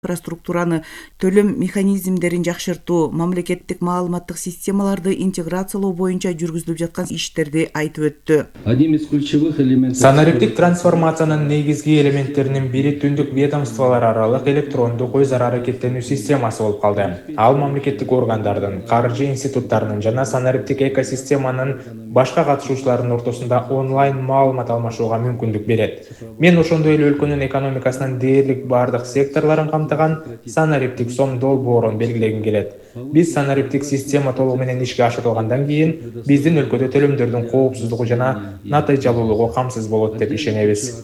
инфраструктураны, төлөм механизмдерин жакшыртуу, мамлекеттик маалыматтык системаларды интеграциялоо боюнча жүргүзүлүп жаткан иштерди айтып өттү. Санариптик трансформациянын негизги элементтеринин бири түндүк ведомстволор аралык электрондук өз ара аракеттенүү системасы болуп калды. Ал мамлекеттик органдардын, каржы институттарынын жана санариптик экосистеманын башка катышуучуларынын ортосунда онлайн маалымат алмашууга мүмкүндүк берет. Мен ошондой эле өлкөнүн экономикасынын дээрлик бардык секторлорун камтыган санариптик сом долбоорун белгилегим келет. Биз санариптик система толугу менен ишке ашырылгандан кийин биздин өлкөдө төлөмдөрдүн коопсуздугу жана натыйжалуулугу камсыз болот деп ишенебиз.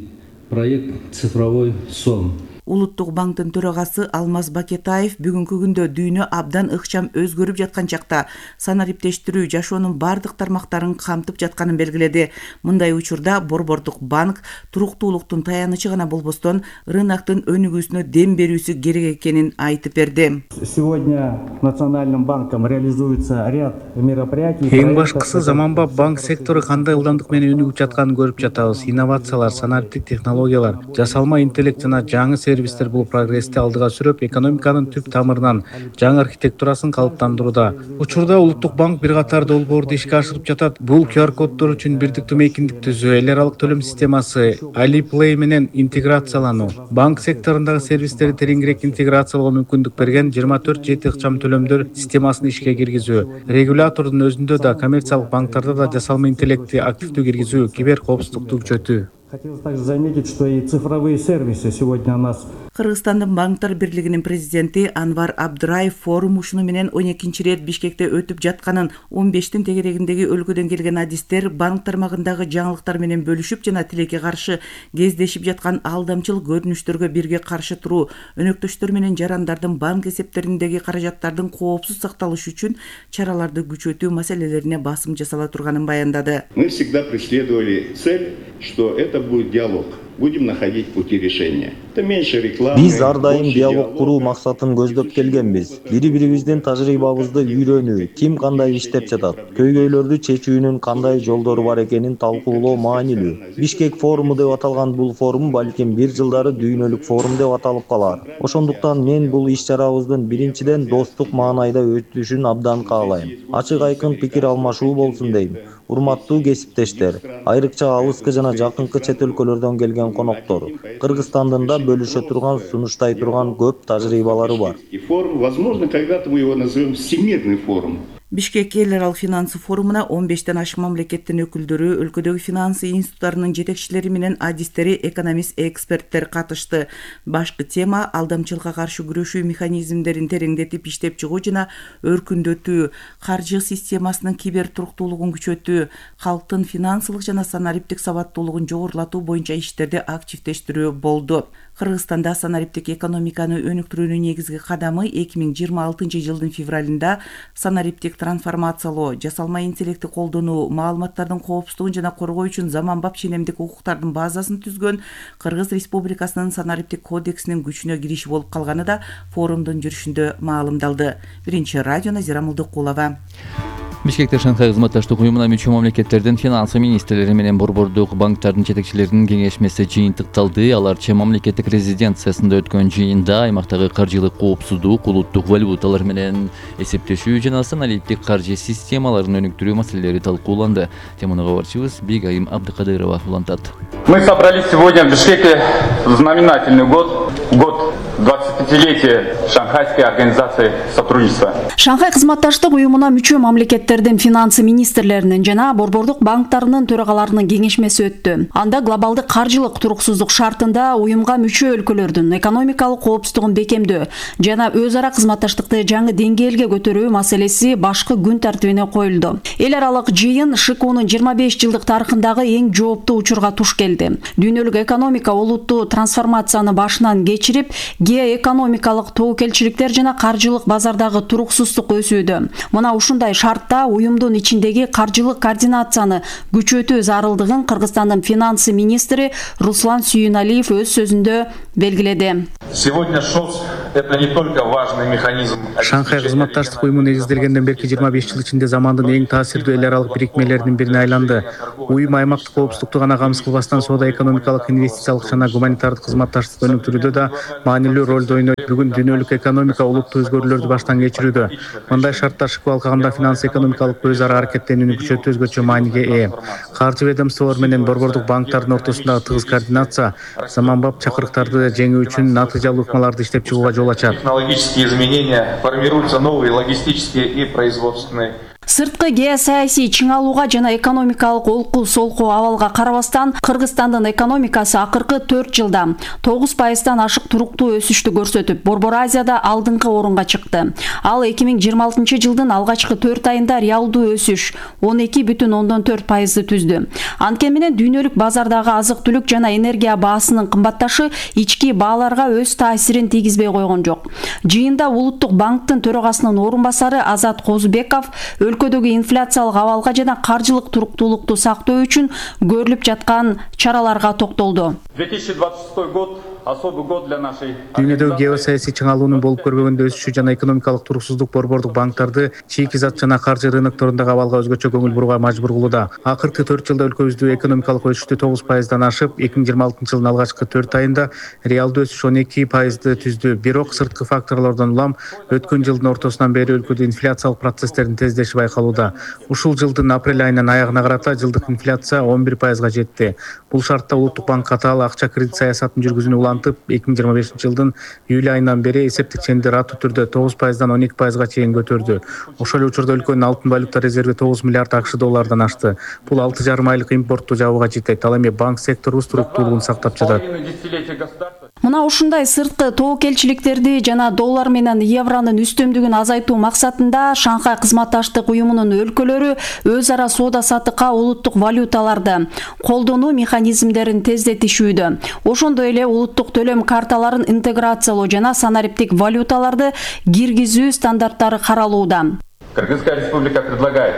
Проект «Цифровой сон». Улуттук банктын төрагасы Алмаз Бакетаев бүгүнкү күндө дүйнө абдан ыкчам өзгөрүп жаткан чакта санариптештирүү жашоонун бардык тармактарын камтып жатканын белгиледи. Мындай учурда Борбордук банк туруктуулуктун таянычы гана болбостон рыноктун өнүгүүсүнө дем берүүсү керек экенин айтып берди. Сегодня Национальным банком реализуется ряд мероприятий. Эң башкысы заманбап банк сектору кандай ылдамдык менен өнүгүп жатканын көрүп жатабыз. Инновациялар, санариптик технологиялар, жасалма интеллект жана жаңы сервистер бул прогрессти алдыга сүрөп, экономиканын түп тамырынан жаңы архитектурасын калыптандырууда. Учурда Улуттук банк бир катар долбоорду ишке ашырып жатат. Бул QR коддор үчүн бирдиктүү мейкиндик түзүү, эл аралык төлөм системасы, Alipay менен интеграциялануу, банк секторундагы сервистерди тереңирээк интеграциялоого мүмкүндүк берген 24/7 ыкчам төлөмдөр системасын ишке киргизүү, регулятордун өзүндө да, коммерциялык банктарда да жасалма интеллектти активдүү киргизүү, кибер коопсуздукту күчөтүү. Хотелось также заметить, что и цифровые сервисы сегодня у нас. Кыргызстандын банктар бирлигинин президенти Анвар Абдыраев форум ушуну менен 12-чи рет Бишкекте өтүп жатканын, 15-тин тегерегиндеги өлкөдөн келген адистер банк тармагындагы жаңылыктар менен бөлүшүп жана тилекке каршы кездешип жаткан алдамчыл көрүнүштөргө бирге каршы туруу, өнөктөштөр менен жарандардын банк эсептериндеги каражаттардын коопсуз сакталышы үчүн чараларды күчөтүү маселелерине басым жасала турганын баяндады. Мы всегда преследовали цель, что это будет диалог. Будем находить пути решения. Это меньше рекламы. Биз ар дайым диалог куруу максатын көздөп келгенбиз. Бири-бирибиздин тажрыйбабызды үйрөнүү, ким кандай иштеп жатат, көйгөйлөрдү чечүүнүн кандай жолдору бар экенин талкуулоо маанилүү. Бишкек форуму деп аталган бул форум балким бир жылдары дүйнөлүк форум деп аталып калар. Ошондуктан мен бул иш-чарабыздын биринчиден достук маанайда өтүшүн абдан каалайм. Ачык айкын пикир алмашуу болсун дейм. Урматтуу кесиптештер, айрыкча алыскы жана жакынкы чет өлкөлөрдөн келген коноктор, Кыргызстандын да бөлүшө турган, сунуштай турган көп тажрыйбалары бар. Форум, возможно, когда-то мы его назовем всемирный форум. Бишкек эл аралык финансы форумуна 15тен ашык мамлекеттин өкүлдөрү, өлкөдөгү финансы институттарынын жетекчилери менен адистери, экономист, эксперттер катышты. Башкы тема алдамчылыкка каршы күрөшүү механизмдерин тереңдетип иштеп чыгуу жана өркүндөтүү, каржы системасынын кибер туруктуулугун күчөтүү, калктын финансылык жана санариптик сабаттуулугун жогорулатуу боюнча иштерди активдештирүү болду. Кыргызстанда санариптик экономиканы өнүктүрүүнүн негизги кадамы 2026 жылдын февралында санариптик трансформациялоо, жасалма интеллекти колдонуу, маалыматтардын коопсуздугун жана коргоо үчүн заманбап ченемдик укуктардын базасын түзгөн Кыргыз Республикасынын санариптик кодексинин күчүнө кириши болуп калганы да форумдун жүрүшүндө маалымдалды. Биринчи радио Назира Мулдукулова. Бишкекте Шанхай кызматташтык уюмуна мүчө мамлекеттердин финансы министрлери менен Борбордук банктардын жетекчилеринин кеңешмеси жыйынтыкталды. Аларча мамлекеттик резиденциясында өткөн жыйында аймактагы каржылык коопсуздук, улуттук валюталар менен эсептешүү жана санариптик каржы системаларын өнүктүрүү маселелери талкууланды. Теманы кабарчыбыз Бегайым Абдыкадырова улантат. Мы собрались сегодня в Бишкеке в знаменательный год 25-летия Шанхайской организации сотрудничества. Шанхай кызматташтык уюмуна мүчө мамлекеттердин финансы министрлеринин жана борбордук банктарынын төрагаларынын кеңешмеси өттү. Анда глобалдык каржылык туруксуздук шартында уюмга мүчө өлкөлөрдүн экономикалык коопсуздугун бекемдөө жана өз ара кызматташтыкты жаңы деңгээлге көтөрүү маселеси башкы күн тартибине коюлду. Эл аралык жыйын ШКУнун 25 жылдык тарыхындагы эң жооптуу учурга туш келди. Дүйнөлүк экономика олуттуу трансформацияны башынан кечирип, геоэкономикалык тобокелчиликтер жана каржылык базардагы туруксуздук өсүүдө. Мына ушундай шартта уюмдун ичиндеги каржылык координацияны күчөтүү зарылдыгын Кыргызстандын финансы министри Руслан Сүйүналиев өз сөзүндө белгиледи. Сегодня ШОС Это не только важный механизм. Шанхай кызматташтык уюму негизделгенден берки 25 жыл ичинде замандын эң таасирдүү эл аралык бирикмелеринин бирине айланды. Уюм аймактык коопсуздукту гана камсыз кылбастан соода экономикалык, инвестициялык жана гуманитардык кызматташтыкты өнүктүрүүдө да маанилүү ролду ойнойт. Бүгүн дүйнөлүк экономика олуттуу өзгөрүүлөрдү баштан кечирүүдө. Мындай шарттар шыкып алганда финанс экономикалык өз ара аракеттенүүнү күчөтүү өзгөчө мааниге ээ. Каржы ведомстволору менен борбордук банктардын ортосундагы тыгыз координация заманбап чакырыктарды жеңүү үчүн натыйжалуу ыкмаларды иштеп чыгууга жол ачат. Технологические изменения, формируются новые логистические и производственные. Сырткы геосаясий чыңалууга жана экономикалык олку солку абалга карабастан Кыргызстандын экономикасы акыркы 4 жылда 9%-тан ашык туруктуу өсүштү көрсөтүп, Борбор Азияда алдыңкы орунга чыкты. Ал 2026 жылдын алгачкы 4 айында реалдуу өсүш 12,4%-ды түздү. Анткени менен дүйнөлүк базардагы азык-түлүк жана энергия баасынын кымбатташы ички бааларга өз таасирин тийгизбей койгон жок. Жыйында Улуттук банктын төрагасынын орун басары Азат Козубеков өлкөдөгү инфляциялык абалга жана каржылык туруктуулукту сактоо үчүн көрүлүп жаткан чараларга токтолду. 2026 год особый год для нашей. Дүйнөдөгү геосаясий чыңалуунун болуп көрбөгөндө өсүшү жана экономикалык туруксуздук борбордук банктарды чийки зат жана каржы рынокторундагы абалга өзгөчө көңүл бурууга мажбур кылууда. Акыркы 4 жылда өлкөбүздө экономикалык өсүштү 9%-дан ашып, 2026 жылдын алгачкы 4 айында реалдуу өсүш 12%-ды түздү. Бирок сырткы факторлордон улам өткөн жылдын ортосунан бери өлкөдө инфляциялык процесстердин тездеши байкалууда. Ушул жылдын апрель айынын аягына карата жылдык инфляция 11%-га жетти. Бул шартта Улуттук банк катаал акча кредит саясатын жүргүзүүнү улантып, 2025 жылдын июль айынан бери эсептик ченди ратуу түрдө 9%-дан 12%-га чейин көтөрдү. Ошол эле учурда өлкөнүн алтын валюта резерви 9 миллиард акш доллардан ашты. Бул 6,5 айлык импортту жабууга жетет. Ал эми банк секторубуз туруктуулугун сактап жатат. Мына ушундай сырткы тобокелчиликтерди жана доллар менен евронун үстөмдүгүн азайтуу максатында Шанхай кызматташтык уюмунун өлкөлөрү өз ара соода саттыкка улуттук валюталарды колдонуу механизмдерин тездетишүүдө. Ошондой эле улуттук төлөм карталарын интеграциялоо жана санариптик валюталарды киргизүү стандарттары каралууда. Кыргызская республика предлагает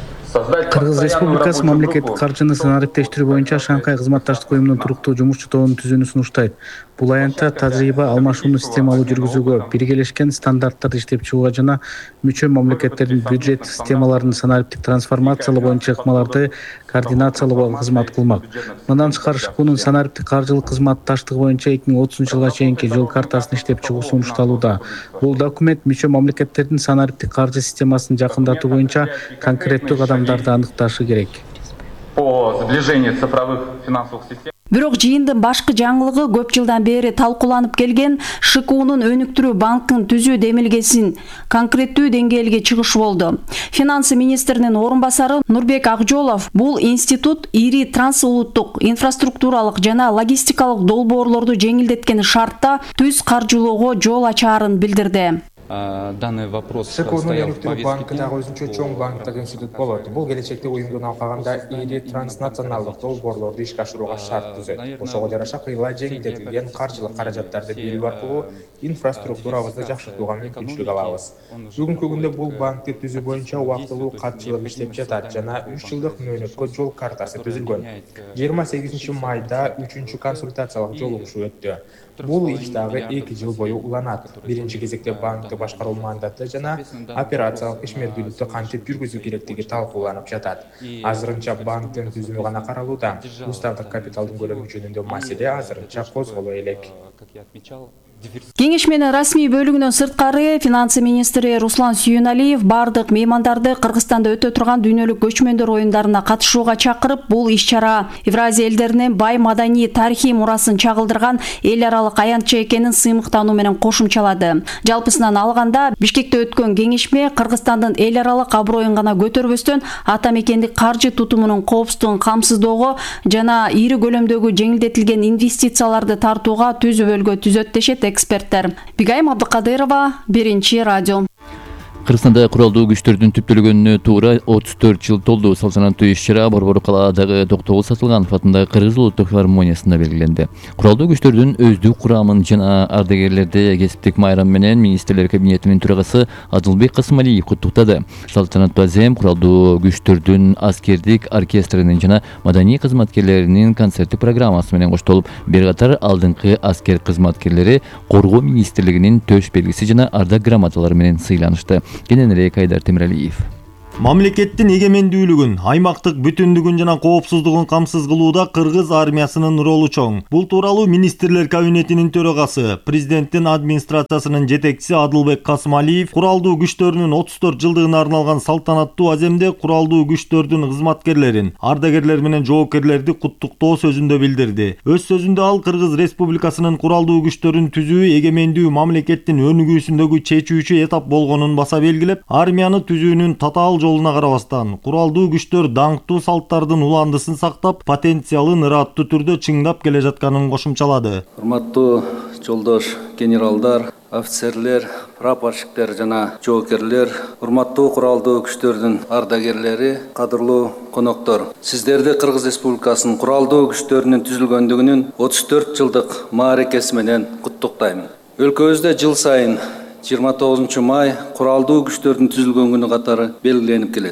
Кыргыз Республикасы мамлекеттик каржыны санариптештирүү боюнча Шанхай кызматташтык уюмунун туруктуу жумушчу тобун түзүүнү сунуштайт. Бул аянтта тажрыйба алмашууну системалуу жүргүзүүгө, биргелешкен стандарттарды иштеп чыгууга жана мүчө мамлекеттердин бюджет системаларынын санариптик трансформациялоо боюнча ыкмаларды координациялоого кызмат кылмак. Мындан тышкары ШКУнун санариптик каржылык кызматташтыгы боюнча 2030 жылга чейинки жол картасын иштеп чыгуу сунушталууда. Бул документ мүчө мамлекеттердин санариптик каржы системасын жакындатуу боюнча конкреттүү кадамдарды аныкташы керек. По сближению цифровых финансовых систем. Бирок жыйындын башкы жаңылыгы көп жылдан бери талкууланып келген ШКУнун өнүктүрүү банкын түзүү демилгесин конкреттүү деңгээлге чыгыш болду. Финансы министринин орун басары Нурбек Акжолов бул институт ири трансулуттук инфраструктуралык жана логистикалык долбоорлорду жеңилдеткен шартта түз каржылоого жол ачаарын билдирди. ШКУнун өнүктүрүү банкы дагы өзүнчө чоң банктык институт болот. Бул келечекте уюмдун алкагында ири транснационалдык долбоорлорду ишке ашырууга шарт түзөт. Ошого жараша кыйла жеңилдетилген каржылык каражаттарды берүү аркылуу инфраструктурабызды жакшыртууга мүмкүнчүлүк алабыз. Бүгүнкү күндө бул банкты түзүү боюнча убактылуу катчылык иштеп жатат жана 3 жылдык мөөнөткө жол картасы түзүлгөн. 28 майда 3-чү консультациялык жолугушуу өттү. Бул иш дагы 2 жыл бою уланат. Биринчи кезекте банкты башкаруу мандаты жана операциялык ишмердүүлүктү кантип жүргүзүү керектиги талкууланып жатат. Азырынча банктын түзүмү гана каралууда. Уставдык капиталдын көлөмү жөнүндө маселе азырынча козголо элек. Кеңеш менен расмий бөлүгүнөн сырткары финансы министри Руслан Сүйүналиев бардык меймандарды Кыргызстанда өтө турган дүйнөлүк көчмөндөр оюндарына катышууга чакырып, бул иш-чара Евразия элдеринин бай маданий тарыхый мурасын чагылдырган эл аралык аянтча экенин сыймыктануу менен кошумчалады. Жалпысынан алганда Бишкекте өткөн кеңешме Кыргызстандын эл аралык аброюн гана көтөрбөстөн ата мекендик каржы тутумунун коопсуздугун камсыздоого жана ири көлөмдөгү жеңилдетилген инвестицияларды тартууга түзүбөлгө түзөт дешет эксперттер. Бигайым Абдыкадырова, Биринчи радио. Кыргызстанда куралдуу күчтөрдүн түптөлгөнүнө туура 34 жыл толду. Салтанаттуу иш-чара Борбор калаадагы Токтогул Сатылганов атындагы Кыргыз улуттук филармониясында белгиленди. Куралдуу күчтөрдүн өздүк курамын жана ардагерлерди кесиптик майрам менен министрлер кабинетинин төрагасы Адылбек Касымалиев куттуктады. Салтанаттуу азем куралдуу күчтөрдүн аскердик оркестринин жана маданий кызматкерлеринин концерттик программасы менен коштолуп, бир катар алдыңкы аскер кызматкерлери коргоо министрлигинин төш белгиси жана ардак грамоталары менен сыйланышты. Кененирээк Айдар Темиралиев. Мамлекеттин эгемендүүлүгүн, аймактык бүтүндүгүн жана коопсуздугун камсыз кылууда кыргыз армиясынын ролу чоң. Бул тууралуу министрлер кабинетинин төрагасы, президенттин администрациясынын жетекчиси Адылбек Касымалиев куралдуу күчтөрүнүн 34 жылдыгына арналган салтанаттуу аземде куралдуу күчтөрдүн кызматкерлерин, ардагерлер менен жоопкерлерди куттуктоо сөзүндө билдирди. Өз сөзүндө ал Кыргыз Республикасынын куралдуу күчтөрүн түзүү эгемендүү мамлекеттин өнүгүүсүндөгү чечүүчү этап болгонун баса белгилеп, армияны түзүүнүн татаал жолуна карабастан куралдуу күчтөр даңктуу салттардын уландысын сактап, потенциалын ыраттуу түрдө чыңдап келе жатканын кошумчалады. Урматтуу жолдош генералдар, офицерлер, прапорщиктер жана жоокерлер, урматтуу куралдуу күчтөрдүн ардагерлери, кадырлуу коноктор. Сиздерди Кыргыз Республикасынын куралдуу күчтөрүнүн түзүлгөндүгүнүн 34 жылдык мааракеси менен куттуктайм. Өлкөбүздө жыл сайын 29 май куралдуу күчтөрдүн түзүлгөн күнү катары белгиленип келет.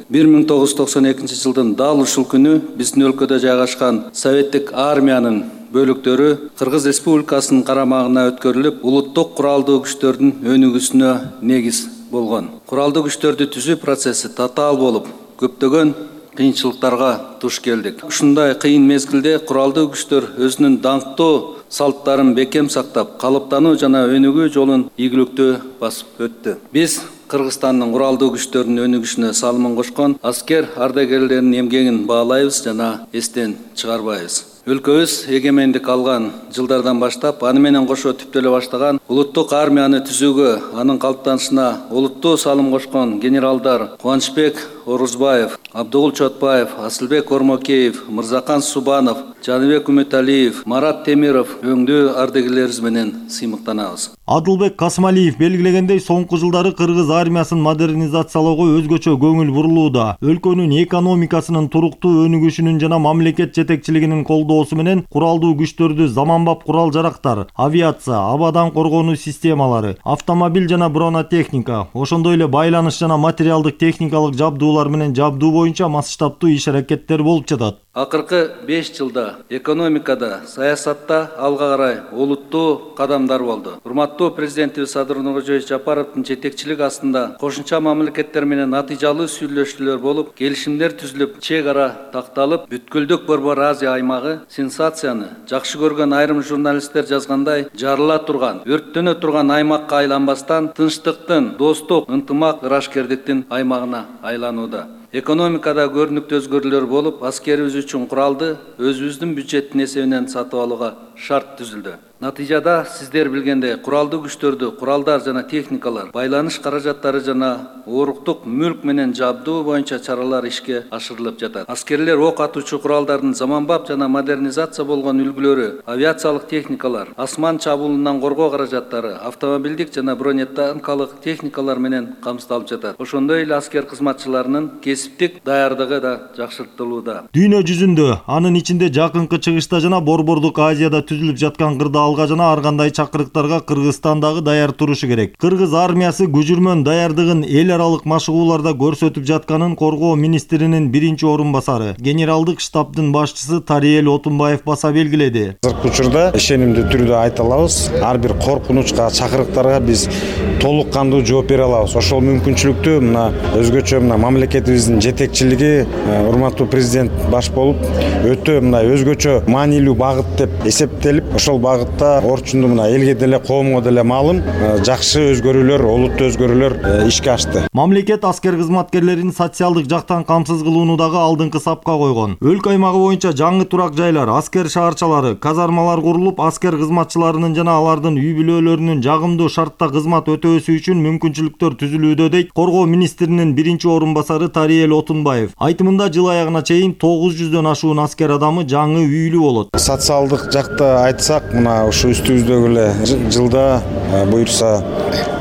1992 жылдын дал ушул күнү биздин өлкөдө жайгашкан советтик армиянын бөлүктөрү Кыргыз Республикасынын карамагына өткөрүлүп, улуттук куралдуу күчтөрдүн өнүгүүсүнө негиз болгон. Куралдуу күчтөрдү түзүү процесси татаал болуп, көптөгөн кыйынчылыктарга туш келдик. Ушундай кыйын мезгилде куралдуу күчтөр өзүнүн даңктуу салттарын бекем сактап, калыптануу жана өнүгүү жолун ийгиликтүү басып өттү. Биз Кыргызстандын куралдуу күчтөрүнүн өнүгүшүнө салымын кошкон аскер ардагерлеринин эмгегин баалайбыз жана эстен чыгарбайбыз. Өлкөбүз эгемендик алган жылдардан баштап, аны менен кошо түптөлө баштаган улуттук армияны түзүүгө, анын калыптанышына олуттуу салым кошкон генералдар Кубанычбек Орузбаев, Абдыгул Чотбаев, Асылбек Ормокеев, Мырзакан Субанов, Жаныбек Үмүталиев, Марат Темиров өңдүү ардагерлерибиз менен сыймыктанабыз. Адылбек Касымалиев белгилегендей, соңку жылдары кыргыз армиясын модернизациялоого өзгөчө көңүл бурулууда. Өлкөнүн экономикасынын туруктуу өнүгүшүнүн жана мамлекет жетекчилигинин колдоосу менен куралдуу күчтөрдү заманбап курал-жарактар, авиация, абадан коргонуу системалары, автомобиль жана бронетехника, ошондой эле байланыш жана материалдык техникалык жабдуулар менен жабдуу боюнча массштабтуу иш-аракеттер болуп жатат. Акыркы 5 жылда экономикада, саясатта алга карай олуттуу кадамдар болду. Урматтуу президентибиз Садыр Нуркожоевич Жапаровдун жетекчилиги астында кошумча мамлекеттер менен натыйжалуу сүйлөшүүлөр болуп, келишимдер түзүлүп, чек ара такталып, бүткүлдүк Борбор Азия аймагы сенсацияны жакшы көргөн айрым журналисттер жазгандай жарыла турган, өрттөнө турган аймакка айланбастан тынчтыктын, достук, ынтымак, ырашкердиктин аймагына айланууда. Экономикада көрүнүктүү өзгөрүүлөр болуп, аскерибиз үчүн куралды өзүбүздүн бюджеттин эсебинен сатып алууга шарт түзүлдү. Натыйжада сиздер билгендей, куралдуу күчтөрдү, куралдар жана техникалар, байланыш каражаттары жана оруктук мүлк менен жабдуу боюнча чаралар ишке ашырылып жатат. Аскерлер ок атуучу куралдардын заманбап жана модернизация болгон үлгүлөрү, авиациялык техникалар, асман чабуулунан коргоо каражаттары, автомобилдик жана бронетанкалык техникалар менен камсыздалып жатат. Ошондой эле аскер кызматчыларынын кесиптик даярдыгы да жакшыртылууда. Дүйнө жүзүндө, анын ичинде жакынкы чыгышта жана Борбордук Азияда түзүлүп жаткан кырдаалга жана ар кандай чакырыктарга Кыргызстандагы даяр турушу керек. Кыргыз армиясы күжүрмөн даярдыгын эл аралык машыгууларда көрсөтүп жатканын коргоо министринин биринчи орун басары, генералдык штабдын башчысы Тариел Отунбаев баса белгиледи. Азыркы учурда ишенимдүү түрдө айта алабыз, ар бир коркунучка, чакырыктарга биз толук кандуу жооп бере алабыз. Ошол мүмкүнчүлүктү мына өзгөчө мына мамлекетибиздин жетекчилиги, урматтуу президент баш болуп, өтө мына өзгөчө маанилүү багыт деп эсептелип, ошол багытта орчунду мына элге деле, коомго деле маалым жакшы өзгөрүүлөр, олуттуу өзгөрүүлөр ишке ашты. Мамлекет аскер кызматкерлерин социалдык жактан камсыз кылууну дагы алдыңкы сапка койгон. Өлкө аймагы боюнча жаңы турак жайлар, аскер шаарчалары, казармалар курулуп, аскер кызматчыларынын жана алардын үй бүлөлөрүнүн жагымдуу шартта кызмат өтөөсү үчүн мүмкүнчүлүктөр түзүлүүдө, дейт коргоо министринин биринчи орун басары Тариел Отунбаев. Айтымында жыл аягына чейин 900дөн ашуун аскер адамы жаңы үйлүү болот. Социалдык жакта айтсак, мына ушу үстүбүздөгү эле жылда буюрса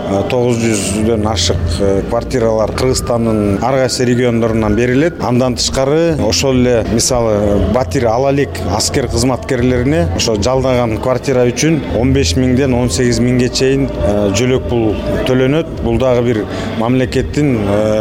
900дөн ашык квартиралар Кыргызстандын ар кайсы региондорунан берилет. Андан тышкары ошол эле мисалы батир ала элек аскер кызматкерлерине ошо жалдаган квартира үчүн 15 миңден 18 миңге чейин жөлөк пул төлөнөт. Бул дагы бир мамлекеттин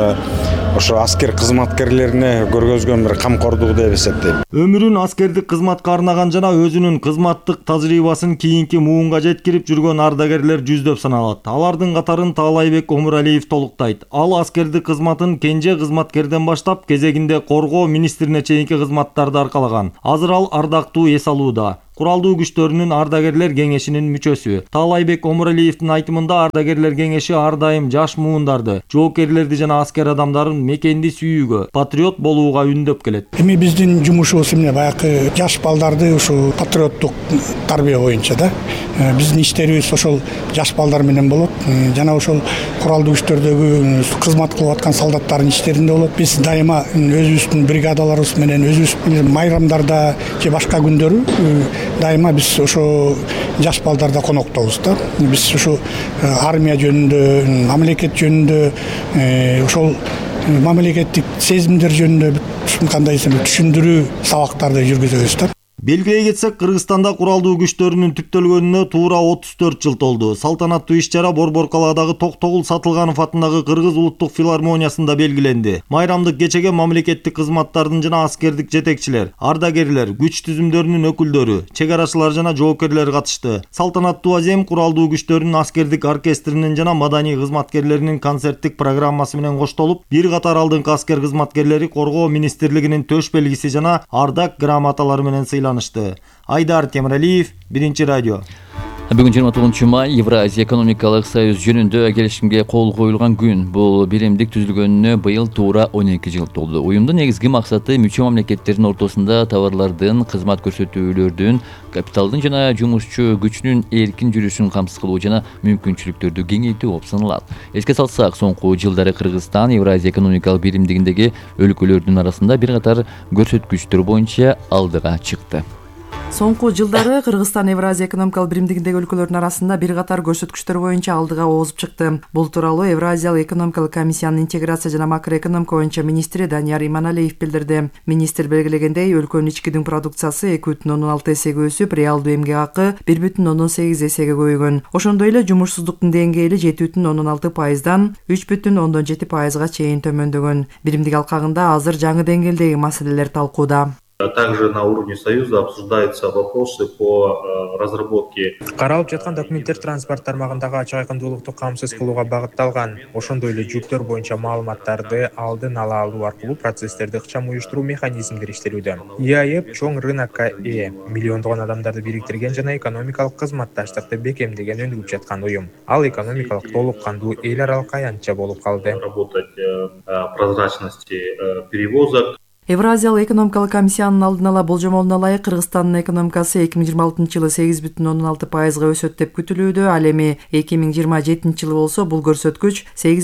ошо аскер кызматкерлерине көргөзгөн бир камкордугу деп эсептейм. Өмүрүн аскердик кызматка арнаган жана өзүнүн кызматтык тажрыйбасын кийинки муунга жеткирип жүргөн ардагерлер жүздөп саналат. Алардын катарын Таалайбек Омуралиев толуктайт. Ал аскердик кызматын кенже кызматкерден баштап кезегинде коргоо министрине чейинки кызматтарды аркалаган. Азыр ал ардактуу эс алууда. Куралдуу күчтөрүнүн ардагерлер кеңешинин мүчөсү. Таалайбек Омуралиевдин айтымында ардагерлер кеңеши ар дайым жаш муундарды, жоокерлерди жана аскер адамдарын мекенди сүйүүгө, патриот болууга үндөп келет. Эми биздин жумушубуз эмне баягы жаш балдарды ушу патриоттук тарбия боюнча да. Биздин иштерибиз ошол жаш балдар менен болот. Жана ошол куралдуу күчтөрдөгү кызмат кылып аткан солдаттардын иштеринде болот. Биз дайыма өзүбүздүн бригадаларыбыз менен өзүбүз майрамдарда же башка күндөрү дайыма биз ошо жаш балдарда коноктобуз да. Биз ушу армия жөнүндө, мамлекет жөнүндө, ошол мамлекеттик сезимдер жөнүндө кандай түшүндүрүү сабактарды жүргүзөбүз да. Белгилей кетсек, Кыргызстанда куралдуу күчтөрүнүн түптөлгөнүнө туура 34 жыл толду. Салтанаттуу иш-чара Борбор-Калаадагы Токтогул Сатылганов атындагы Кыргыз улуттук филармониясында белгиленди. Майрамдык кечеге мамлекеттик кызматтардын жана аскердик жетекчилер, ардагерлер, күч түзүмдөрүнүн өкүлдөрү, чек арачылар жана жоокерлер катышты. Салтанаттуу азем куралдуу күчтөрүнүн аскердик оркестринин жана маданий кызматкерлеринин концерттик программасы менен коштолуп, бир катар алдыңкы аскер кызматкерлери коргоо министрлигинин төш белгиси жана ардак грамоталары менен сыйланды. Айдар Темиралиев, Биринчи радио. Бүгүн 29 май Евразия экономикалык союз жөнүндө келишимге кол коюлган күн. Бул биримдик түзүлгөнүнө быйыл туура 12 жыл толду. Уюмдун негизги максаты мүчө мамлекеттердин ортосунда товарлардын, кызмат көрсөтүүлөрдүн, капиталдын жана жумушчу күчүнүн эркин жүрүшүн камсыз кылуу жана мүмкүнчүлүктөрдү кеңейтүү болуп саналат. Эске салсак, соңку жылдары Кыргызстан Евразия экономикалык биримдигиндеги өлкөлөрдүн арасында бир катар көрсөткүчтөр боюнча алдыга чыкты. Соңку жылдары Кыргызстан Евразия экономикалык биримдигиндеги өлкөлөрдүн арасында бир катар көрсөткүчтөр боюнча алдыга озуп чыкты. Бул тууралуу Евразиялык экономикалык комиссиянын интеграция жана макроэкономика боюнча министри Данияр Иманалиев билдирди. Министр белгилегендей, өлкөнүн ички дүң продукциясы 2,6 эсеге өсүп, реалдуу эмгек акы 1,8 эсеге көбөйгөн. Ошондой эле жумушсуздуктун деңгээли 7,6%дан 3,7%га чейин төмөндөгөн. Биримдик алкагында азыр жаңы деңгээлдеги маселелер талкууда. Также на уровне Союза обсуждаются вопросы по разработке. Каралып жаткан документтер транспорт тармагындагы ачык айкындуулукту камсыз кылууга багытталган. Ошондой эле жүктөр боюнча маалыматтарды алдын ала алуу аркылуу процесстерди ыкчам уюштуруу механизмдери иштелүүдө. ИАЭП чоң рынокко миллиондогон адамдарды бириктирген жана экономикалык кызматташтыкты бекемдеген өнүгүп жаткан уюм. Ал экономикалык толук кандуу эл аралык аянтча болуп калды. Работать прозрачности перевозок. Евразиялык экономикалык комиссиянын алдын ала болжомолуна ылайык Кыргызстандын экономикасы 2026 жылы 8,6%га өсөт деп күтүлүүдө. Ал эми 2027 жылы болсо бул көрсөткүч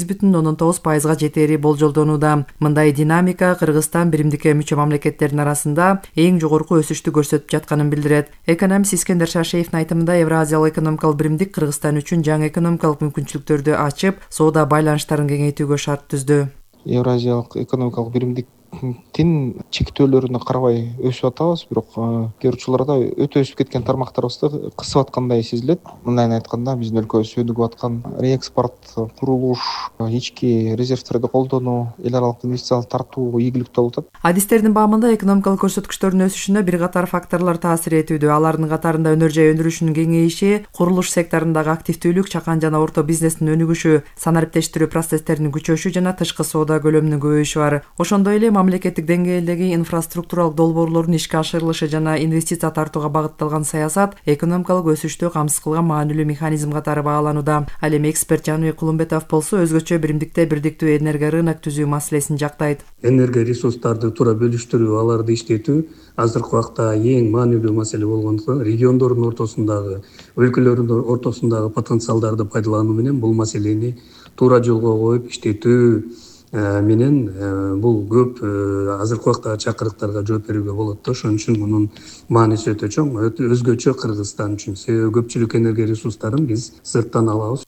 8,9%га жетери болжолдонууда. Мындай динамика Кыргызстан биримдикке мүчө мамлекеттердин арасында эң жогорку өсүштү көрсөтүп жатканын билдирет. Экономист Искендер Шашеевдин айтымында Евразиялык экономикалык биримдик Кыргызстан үчүн жаңы экономикалык мүмкүнчүлүктөрдү ачып, соода байланыштарын кеңейтүүгө шарт түздү. Евразиялык экономикалык биримдик чектөөлөрүнө карабай өсүп атабыз, бирок кээ бир учурларда өтө өсүп кеткен тармактарыбызды кысып аткандай сезилет. Мындайын айтканда, биздин өлкөбүз өнүгүп аткан реэкспорт, курулуш, ички резервтерди колдонуу, эл аралык инвестицияларды тартуу ийгиликтүү болуп атат. Адистердин баамында экономикалык көрсөткүчтөрдүн өсүшүнө бир катар факторлор таасир этүүдө. Алардын катарында өнөр жай өндүрүшүнүн кеңейиши, курулуш секторундагы активдүүлүк, чакан жана орто бизнестин өнүгүшү, санариптештирүү процесстеринин күчөшү жана тышкы соода көлөмүнүн көбөйүшү бар. Ошондой эле мамлекеттик деңгээлдеги инфраструктуралык долбоорлордун ишке ашырылышы жана инвестиция тартууга багытталган саясат экономикалык өсүштү камсыз кылган маанилүү механизм катары бааланууда. Ал эми эксперт Жаныбек Кулумбетов болсо өзгөчө биримдикте бирдиктүү энерго рынок түзүү маселесин жактайт. Энерго ресурстарды туура бөлүштүрүү, аларды иштетүү азыркы убакта эң маанилүү маселе болгондуктан региондордун ортосундагы, өлкөлөрдүн ортосундагы потенциалдарды пайдалануу менен бул маселени туура жолго коюп иштетүү менен бул көп азыркы убакта чакырыктарга жооп берүүгө болот да. Ошон үчүн мунун мааниси өтө чоң, өзгөчө Кыргызстан үчүн. Себеби көпчүлүк энергия ресурстарын биз сырттан алабыз.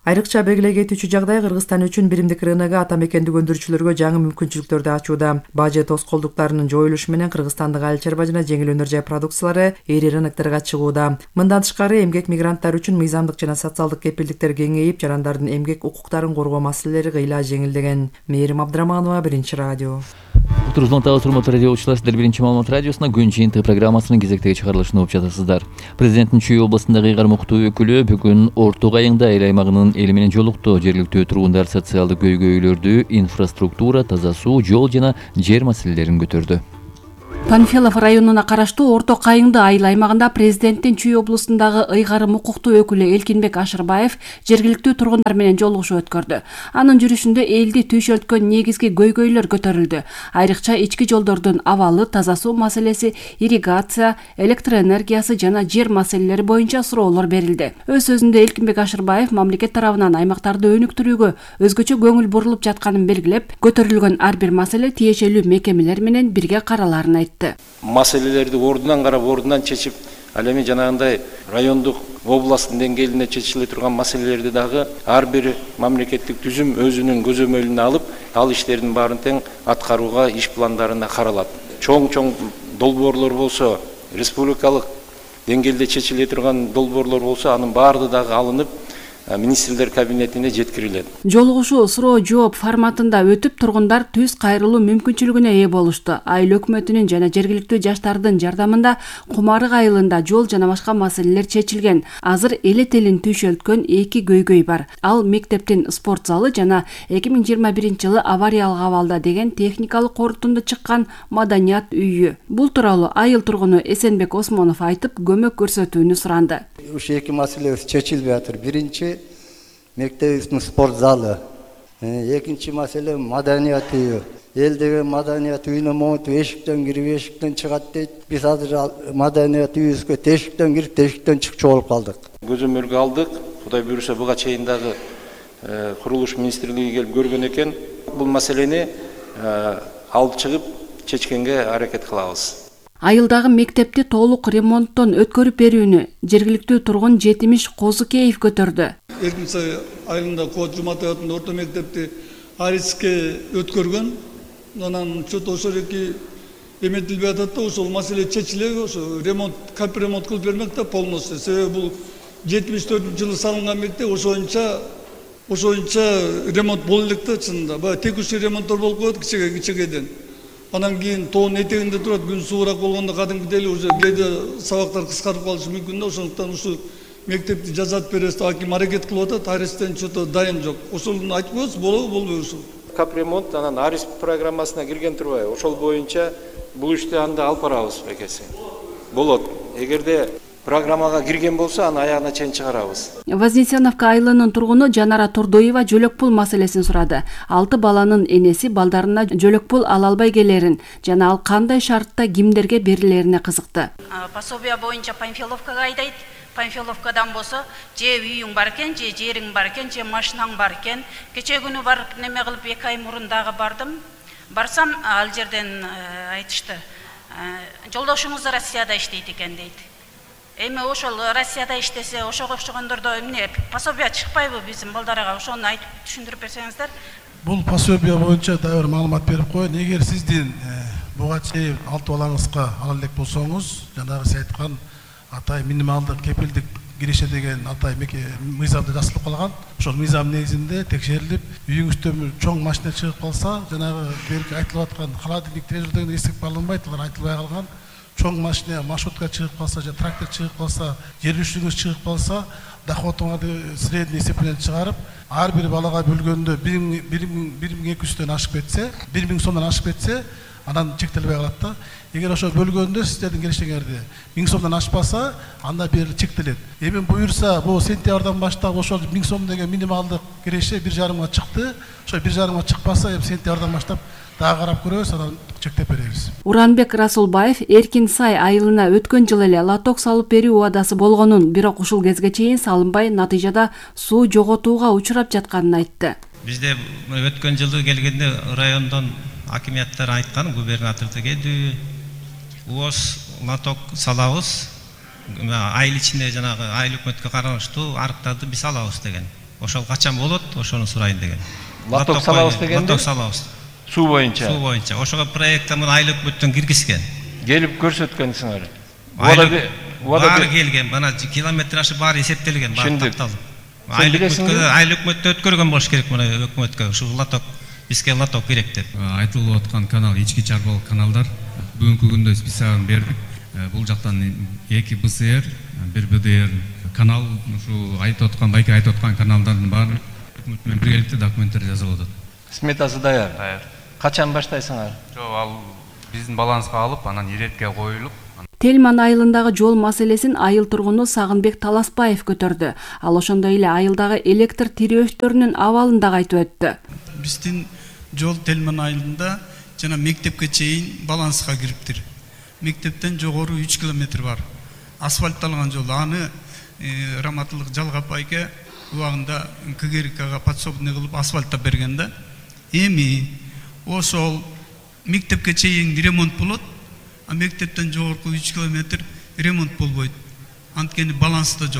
Айрыкча белгилей кетүүчү жагдай Кыргызстан үчүн биримдик рыногу ата мекендик өндүрүүчүлөргө жаңы мүмкүнчүлүктөрдү ачууда. Бажы тоскоолдуктарынын жоюлушу менен Кыргызстандык айыл чарба жана жеңил өнөр жай продукциялары эри рынокторго чыгууда. Мындан тышкары эмгек мигранттары үчүн мыйзамдык жана социалдык кепилдиктер кеңейип, жарандардын эмгек укуктарын коргоо маселелери кыйла жеңилдеген. Мээрим Абдраманова, Биринчи радио. Тургунталы урматтуу радиочулар, сиздер Биринчи маалымат радиосуна күн жыйынтыгы программасынын кезектеги чыгарылышын угуп жатасыздар. Президенттин Чүй областындагы ыйгарым уктуу өкүлү бүгүн Орто айыңда эл аймагынын эли менен жолукту. Жергиликтүү тургундар социалдык көйгөйлөрдү, инфраструктура, таза суу, жол жана жер маселелерин көтөрдү. Панфилов районуна караштуу Орто айыңда айыл аймагында президенттин Чүй областындагы ыйгарым укуктуу өкүлү Элкинбек Ашырбаев жергиликтүү тургундар менен жолугушуу өткөрдү. Анын жүрүшүндө элди түйшөлткөн негизги көйгөйлөр көтөрүлдү. Айрыкча ички жолдордун абалы, таза суу маселеси, ирригация, электр энергиясы жана жер маселелери боюнча суроолор берилди. Өз сөзүндө Элкинбек Ашырбаев мамлекет тарабынан аймактарды өнүктүрүүгө өзгөчө көңүл бурулуп жатканын белгилеп, көтөрүлгөн ар бир маселе тиешелүү мекемелер менен бирге караларын айтты. Маселелерди ордунан карап, ордунан чечип, ал эми жанагындай райондук, областтын деңгээлинде чечиле турган маселелерди дагы ар бир мамлекеттик түзүм өзүнүн көзөмөлүнө алып, ал иштердин баарын тең аткарууга иш пландарында каралат. Чоң долбоорлор болсо, республикалык деңгээлде чечиле турган долбоорлор болсо, анын баары дагы алынып, министрлер кабинетине жеткирилет. Жолугушуу суроо жооп форматында өтүп, тургундар түз кайрылуу мүмкүнчүлүгүнө ээ болушту. Айыл өкмөтүнүн жана жергиликтүү жаштардын жардамында Кумарык айылында жол жана башка маселелер чечилген. Азыр эл этелин түйшөлткөн эки көйгөй бар. Ал мектептин спорт залы жана 2021-жылы авариялык абалда деген техникалык корутунду чыккан маданият үйү. Бул тууралуу айыл тургуну Эсенбек Осмонов айтып, көмөк көрсөтүүнү суранды. Ушу эки маселе чечилбей атыр. Биринчи мектебибиздин спорт залы. Экинчи маселе маданият үйү. Эл деген маданият үйүнө монтип эшиктен кирип, эшиктен чыгат дейт. Биз азыр маданият үйүбүзгө тешиктен кирип, тешиктен чыкчу болуп калдык. Көзөмөлгө алдык. Кудай буйруса буга чейин дагы курулуш министрлиги келип көргөн экен. Бул маселени алып чыгып чечкенге аракет кылабыз. Айылдагы мектепти толук ремонттон өткөрүп берүүнү жергиликтүү тургун Жетимиш Козукеев көтөрдү. Эркинсай айылында Код Жуматаевдин орто мектепти ариске өткөргөн. Анан чөтө ошол эки эметилбей атат да, ошол маселе чечилеби, ошо ремонт, капремонт кылып бермек да полностью. Себеби бул 74-жылы салынган мектеп, ошоюнча ремонт боло элек да чынында. Баягы текущий ремонттор болуп коет кичекеден. Анан кийин тоонун этегинде турат, күн суураак болгондо кадимкидей эле уже кээде сабактар кыскарып калышы мүмкүн да. Ошондуктан ушул мектепти жазат беребиз деп аким аракет кылып атат, арестен чөтө дайын жок. Ошону айтып коебуз, болобу, болбойбу ушул. Капремонт анан арис программасына кирген турбайбы? Ошол боюнча бул ишти анда алып барабыз бекеси. Болот. Эгерде программага кирген болсо, аны аягына чейин чыгарабыз. Вознесеновка айылынын тургуну Жанара Турдоева жөлөк пул маселесин сурады. 6 баланын энеси балдарына жөлөк пул ала албай келерин жана ал кандай шартта кимдерге берилерине кызыкты. Пособия боюнча Панфиловкага айдайт. Панфиловкадан болсо, же үйүң бар экен, же жериң бар экен, же машинаң бар экен. Кече күнү барып неме кылып 2 ай мурун дагы бардым. Барсам, ал жерден айтышты. Жолдошуңуз Россияда иштейт экен дейт. Эми ошол Россияда иштесе, ошого окшогондордо эмне пособия чыкпайбы биздин балдарга? Ошону айтып түшүндүрүп берсеңиздер. Бул пособия боюнча дагы бир маалымат берип коеюн. Эгер сиздин буга чейин 6 балаңызга ала элек болсоңуз, жанагы сиз айткан атай минималдык кепилдик киреше деген атай мыйзамда жазылып калган. Ошол мыйзам негизинде текшерилип, үйүңүздөн чоң машина чыгып калса, жанагы берки айтылып аткан холодильник, телевизор деген эсеп алынбайт, алар айтылбай калган. Чоң машина, маршрутка чыгып калса, же трактор чыгып калса, жер үстүңүз чыгып калса, доходуңарды средний эсепинен чыгарып, ар бир балага бөлгөндө 1200-дөн ашып кетсе, 1000 сомдон ашып кетсе, анан чектелбей калат да. Эгер ошо бөлгөндө сиздердин келишиңерде 1000 сомдон ашпаса, анда бери чектелет. Эми буюрса, бул сентябрдан баштап ошол 1000 сом деген минималдык киреше 1,5 чыкты. Ошо 1,5 чыкпаса, эми сентябрдан баштап дагы карап көрөбүз, анан чектеп беребиз. Уранбек Расулбаев Эркинсай айылына өткөн жылы эле лоток салып берүү убадасы болгонун, бирок ушул кезге чейин салынбай, натыйжада суу жоготууга учурап жатканын айтты. Бизде өткөн жылы келгенде райондон акимияттар айткан, губернаторду келди. ООС лоток салабыз, айыл ичинде жанагы айыл өкмөткө караныштуу арыктарды биз алабыз деген. ошол качан болот, ошону сурайын деген. Лоток салабыз дегенде? Лоток салабыз. Суу боюнча. Суу боюнча. Ошого проектте муну айыл өкмөттөн киргизген. Келип көрсөткөнсүңөр. Баары келген, бана километражы баары эсептелген, баары такталып. Айыл өкмөттө өткөргөн болуш керек муну өкмөткө. Ушу лоток бизге лоток керек деп. Айтылып аткан канал ички чарбалык каналдар бүгүнкү күндө списагын бердик. Бул жактан 2 БСР, 1 БДР канал, ушу айтып аткан, байке айтып аткан каналдардын баары өкмөт менен биргеликте документтер жазылып атат. Сметасы даяр. Качан баштайсыңар? Жок, ал биздин баланска алып, анан иретке коюлуп. Тельман айылындагы жол маселесин айыл тургуну Сагынбек Таласпаев көтөрдү. Ал ошондой эле айылдагы электр тирөөчтөрүнүн абалын да айтып өттү. Биздин жол Тельман айылында жана мектепке чейин баланска кириптир. Мектептен жогору 3 километр бар. Асфальтталган жол. Аны Раматылык Жалгап айке убагында КГРКга подсобный кылып асфальттап берген да. Эми ошол мектепке чейин ремонт болот. А мектептен жогорку 3 километр ремонт болбойт. Анткени баланста жок.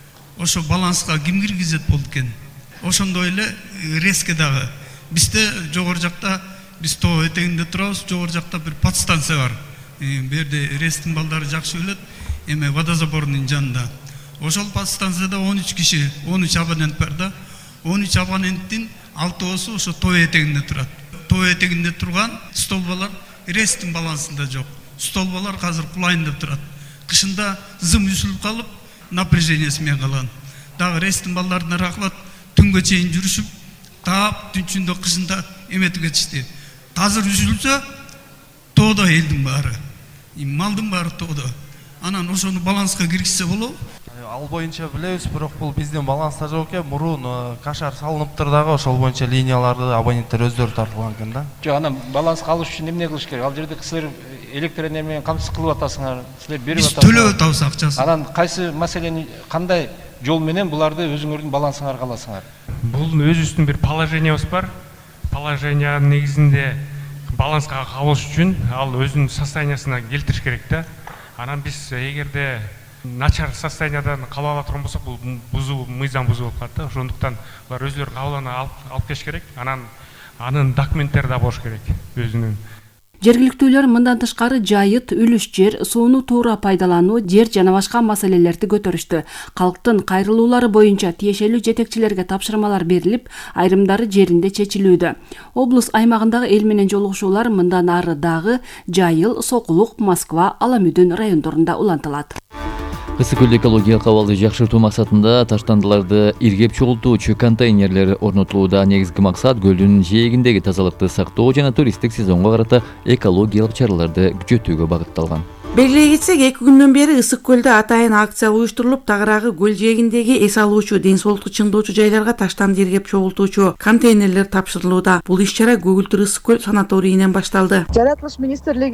Ошо баланска ким киргизет болду экен? Ошондой эле резке дагы. Бизде жогору жакта биз тоо этегинде турабыз, жогору жакта бир подстанция бар. Берде рестин балдары жакшы билет, эме водозабордун жанында. Ошол подстанцияда 13 киши, 13 абонент бар да. 13 абоненттин 6-оосу ошо тоо этегинде турат. Тоо этегинде турган столбалар рестин балансында жок. Столбалар азыр кулайын деп турат. Кышында зым үзүлүп калып, напряжениясы менен калган. Дагы рестин балдарына рахмат, түнгө чейин жүрүшүп, таап түнчүндө кышында эметип кетишти. Азыр үзүлсө, тоодо элдин баары, малдын баары тоодо. Анан ошону баланска киргизсе болобу? Ал боюнча билебиз, бирок бул биздин баланста жок экен. Мурун кашар салыныптыр дагы, ошол боюнча линияларды абоненттер өздөрү тартылган экен да. Жок, анан баланска алыш үчүн эмне кылыш керек? Ал жерде силер электр энергия менен камсыз кылып атасыңар, силер берип атасыңар. Биз төлөп атабыз акчасын. Анан кайсы маселени кандай жол менен буларды өзүңөрдүн балансыңарга аласыңар? Бул өзүбүздүн бир положениябыз бар. Положениянын негизинде баланска алыш үчүн ал өзүнүн состояниясына келтириш керек да. Анан биз эгерде начар состояниядан кала ала турган болсок, бул бузуу, мыйзам бузуу болуп калат да. Ошондуктан булар өздөрү кабылана алып келиш керек. Анан анын документтери да болуш керек өзүнүн. Жергиликтүүлөр мындан тышкары жайыт, үлүш жер, сууну туура пайдалануу, жер жана башка маселелерди көтөрүштү. Калктын кайрылуулары боюнча тиешелүү жетекчилерге тапшырмалар берилип, айрымдары жеринде чечилүүдө. Облус аймагындагы эл менен жолугушуулар мындан ары дагы Жайыл, Сокулук, Москва, Аламүдүн райондорунда улантылат. Ысык көлдө экологиялык абалды жакшыртуу максатында таштандыларды иргеп чогултуучу контейнерлер орнотулууда. Негизги максат көлдүн жээгиндеги тазалыкты сактоо жана туристтик сезонго карата экологиялык чараларды күчөтүүгө багытталган. Белгилей кетсек, 2 күндөн бери Ысык көлдө атайын акция уюштурулуп, тагыраагы көл жээгиндеги эс алуучу, ден соолукту чыңдоочу жайларга таштанды иргеп чогултуучу контейнерлер тапшырылууда. Бул иш-чара Көгүлтүр Ысык көл санаторийинен башталды. Жаратылыш министрлиги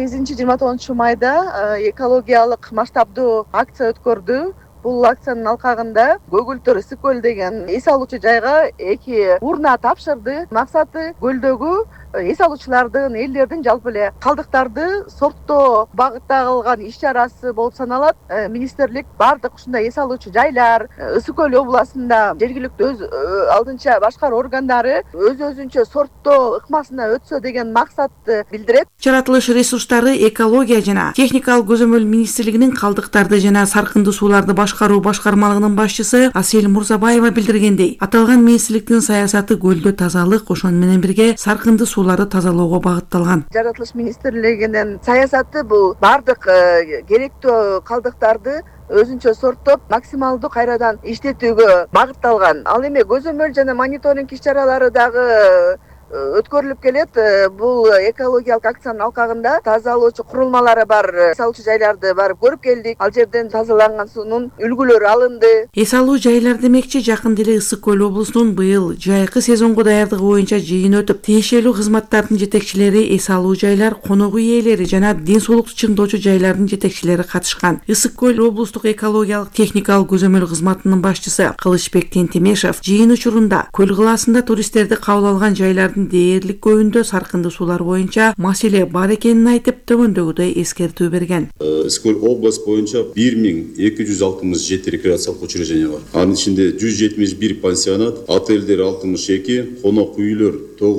28-29 майда экологиялык масштабдуу акция өткөрдү. Бул акциянын алкагында Көгүлтүр Ысык көл деген эс алуучу жайга 2 урна тапшырды. Максаты көлдөгү эс алуучулардын, элдердин жалпы эле калдыктарды сорттоо багытталган иш-чарасы болуп саналат. Министрлик бардык ушундай эс алуучу жайлар Ысык көл областында жергиликтүү өз алдынча башкаруу органдары өз-өзүнчө сорттоо ыкмасына өтсө деген максатты билдирет. Жаратылыш ресурстары, экология жана техникалык көзөмөл министрлигинин калдыктарды жана саркынды сууларды башкаруу башкармалыгынын башчысы Асель Мурзабаева билдиргендей, аталган министрликтин саясаты көлдө тазалык, ошону менен бирге саркынды сууларды тазалоого багытталган. Жаратылыш министрлигинин саясаты бул бардык керектүү калдыктарды өзүнчө сорттоп, максималдуу кайрадан иштетүүгө багытталган. Ал эми көзөмөл жана мониторинг иш-чаралары дагы өткөрүлүп келет. Бул экологиялык акциянын алкагында тазалоочу курулмалары бар, эс алуучу жайларды барып көрүп келдик. Ал жерден тазаланган суунун үлгүлөрү алынды. Эс алуу жайлар демекчи, жакын деле Ысык көл облусунун быйыл жайкы сезонго даярдыгы боюнча жыйын өтүп, тиешелүү кызматтардын жетекчилери, эс алуу жайлар, конок үй ээлери жана ден соолукту чыңдоочу жайлардын жетекчилери катышкан. Ысык көл облустук экологиялык техникалык көзөмөл кызматынын башчысы Кылычбек Тентемешев жыйын учурунда көл кылаасында туристтерди кабыл алган жайлардын маселелердин дээрлик көбүндө саркынды суулар боюнча маселе бар экенин айтып, төмөндөгүдөй эскертүү берген. Ысыкөл область боюнча 1267 рекреациялык учреждение бар. Анын ичинде 171 пансионат, отелдер 62, конок үйлөр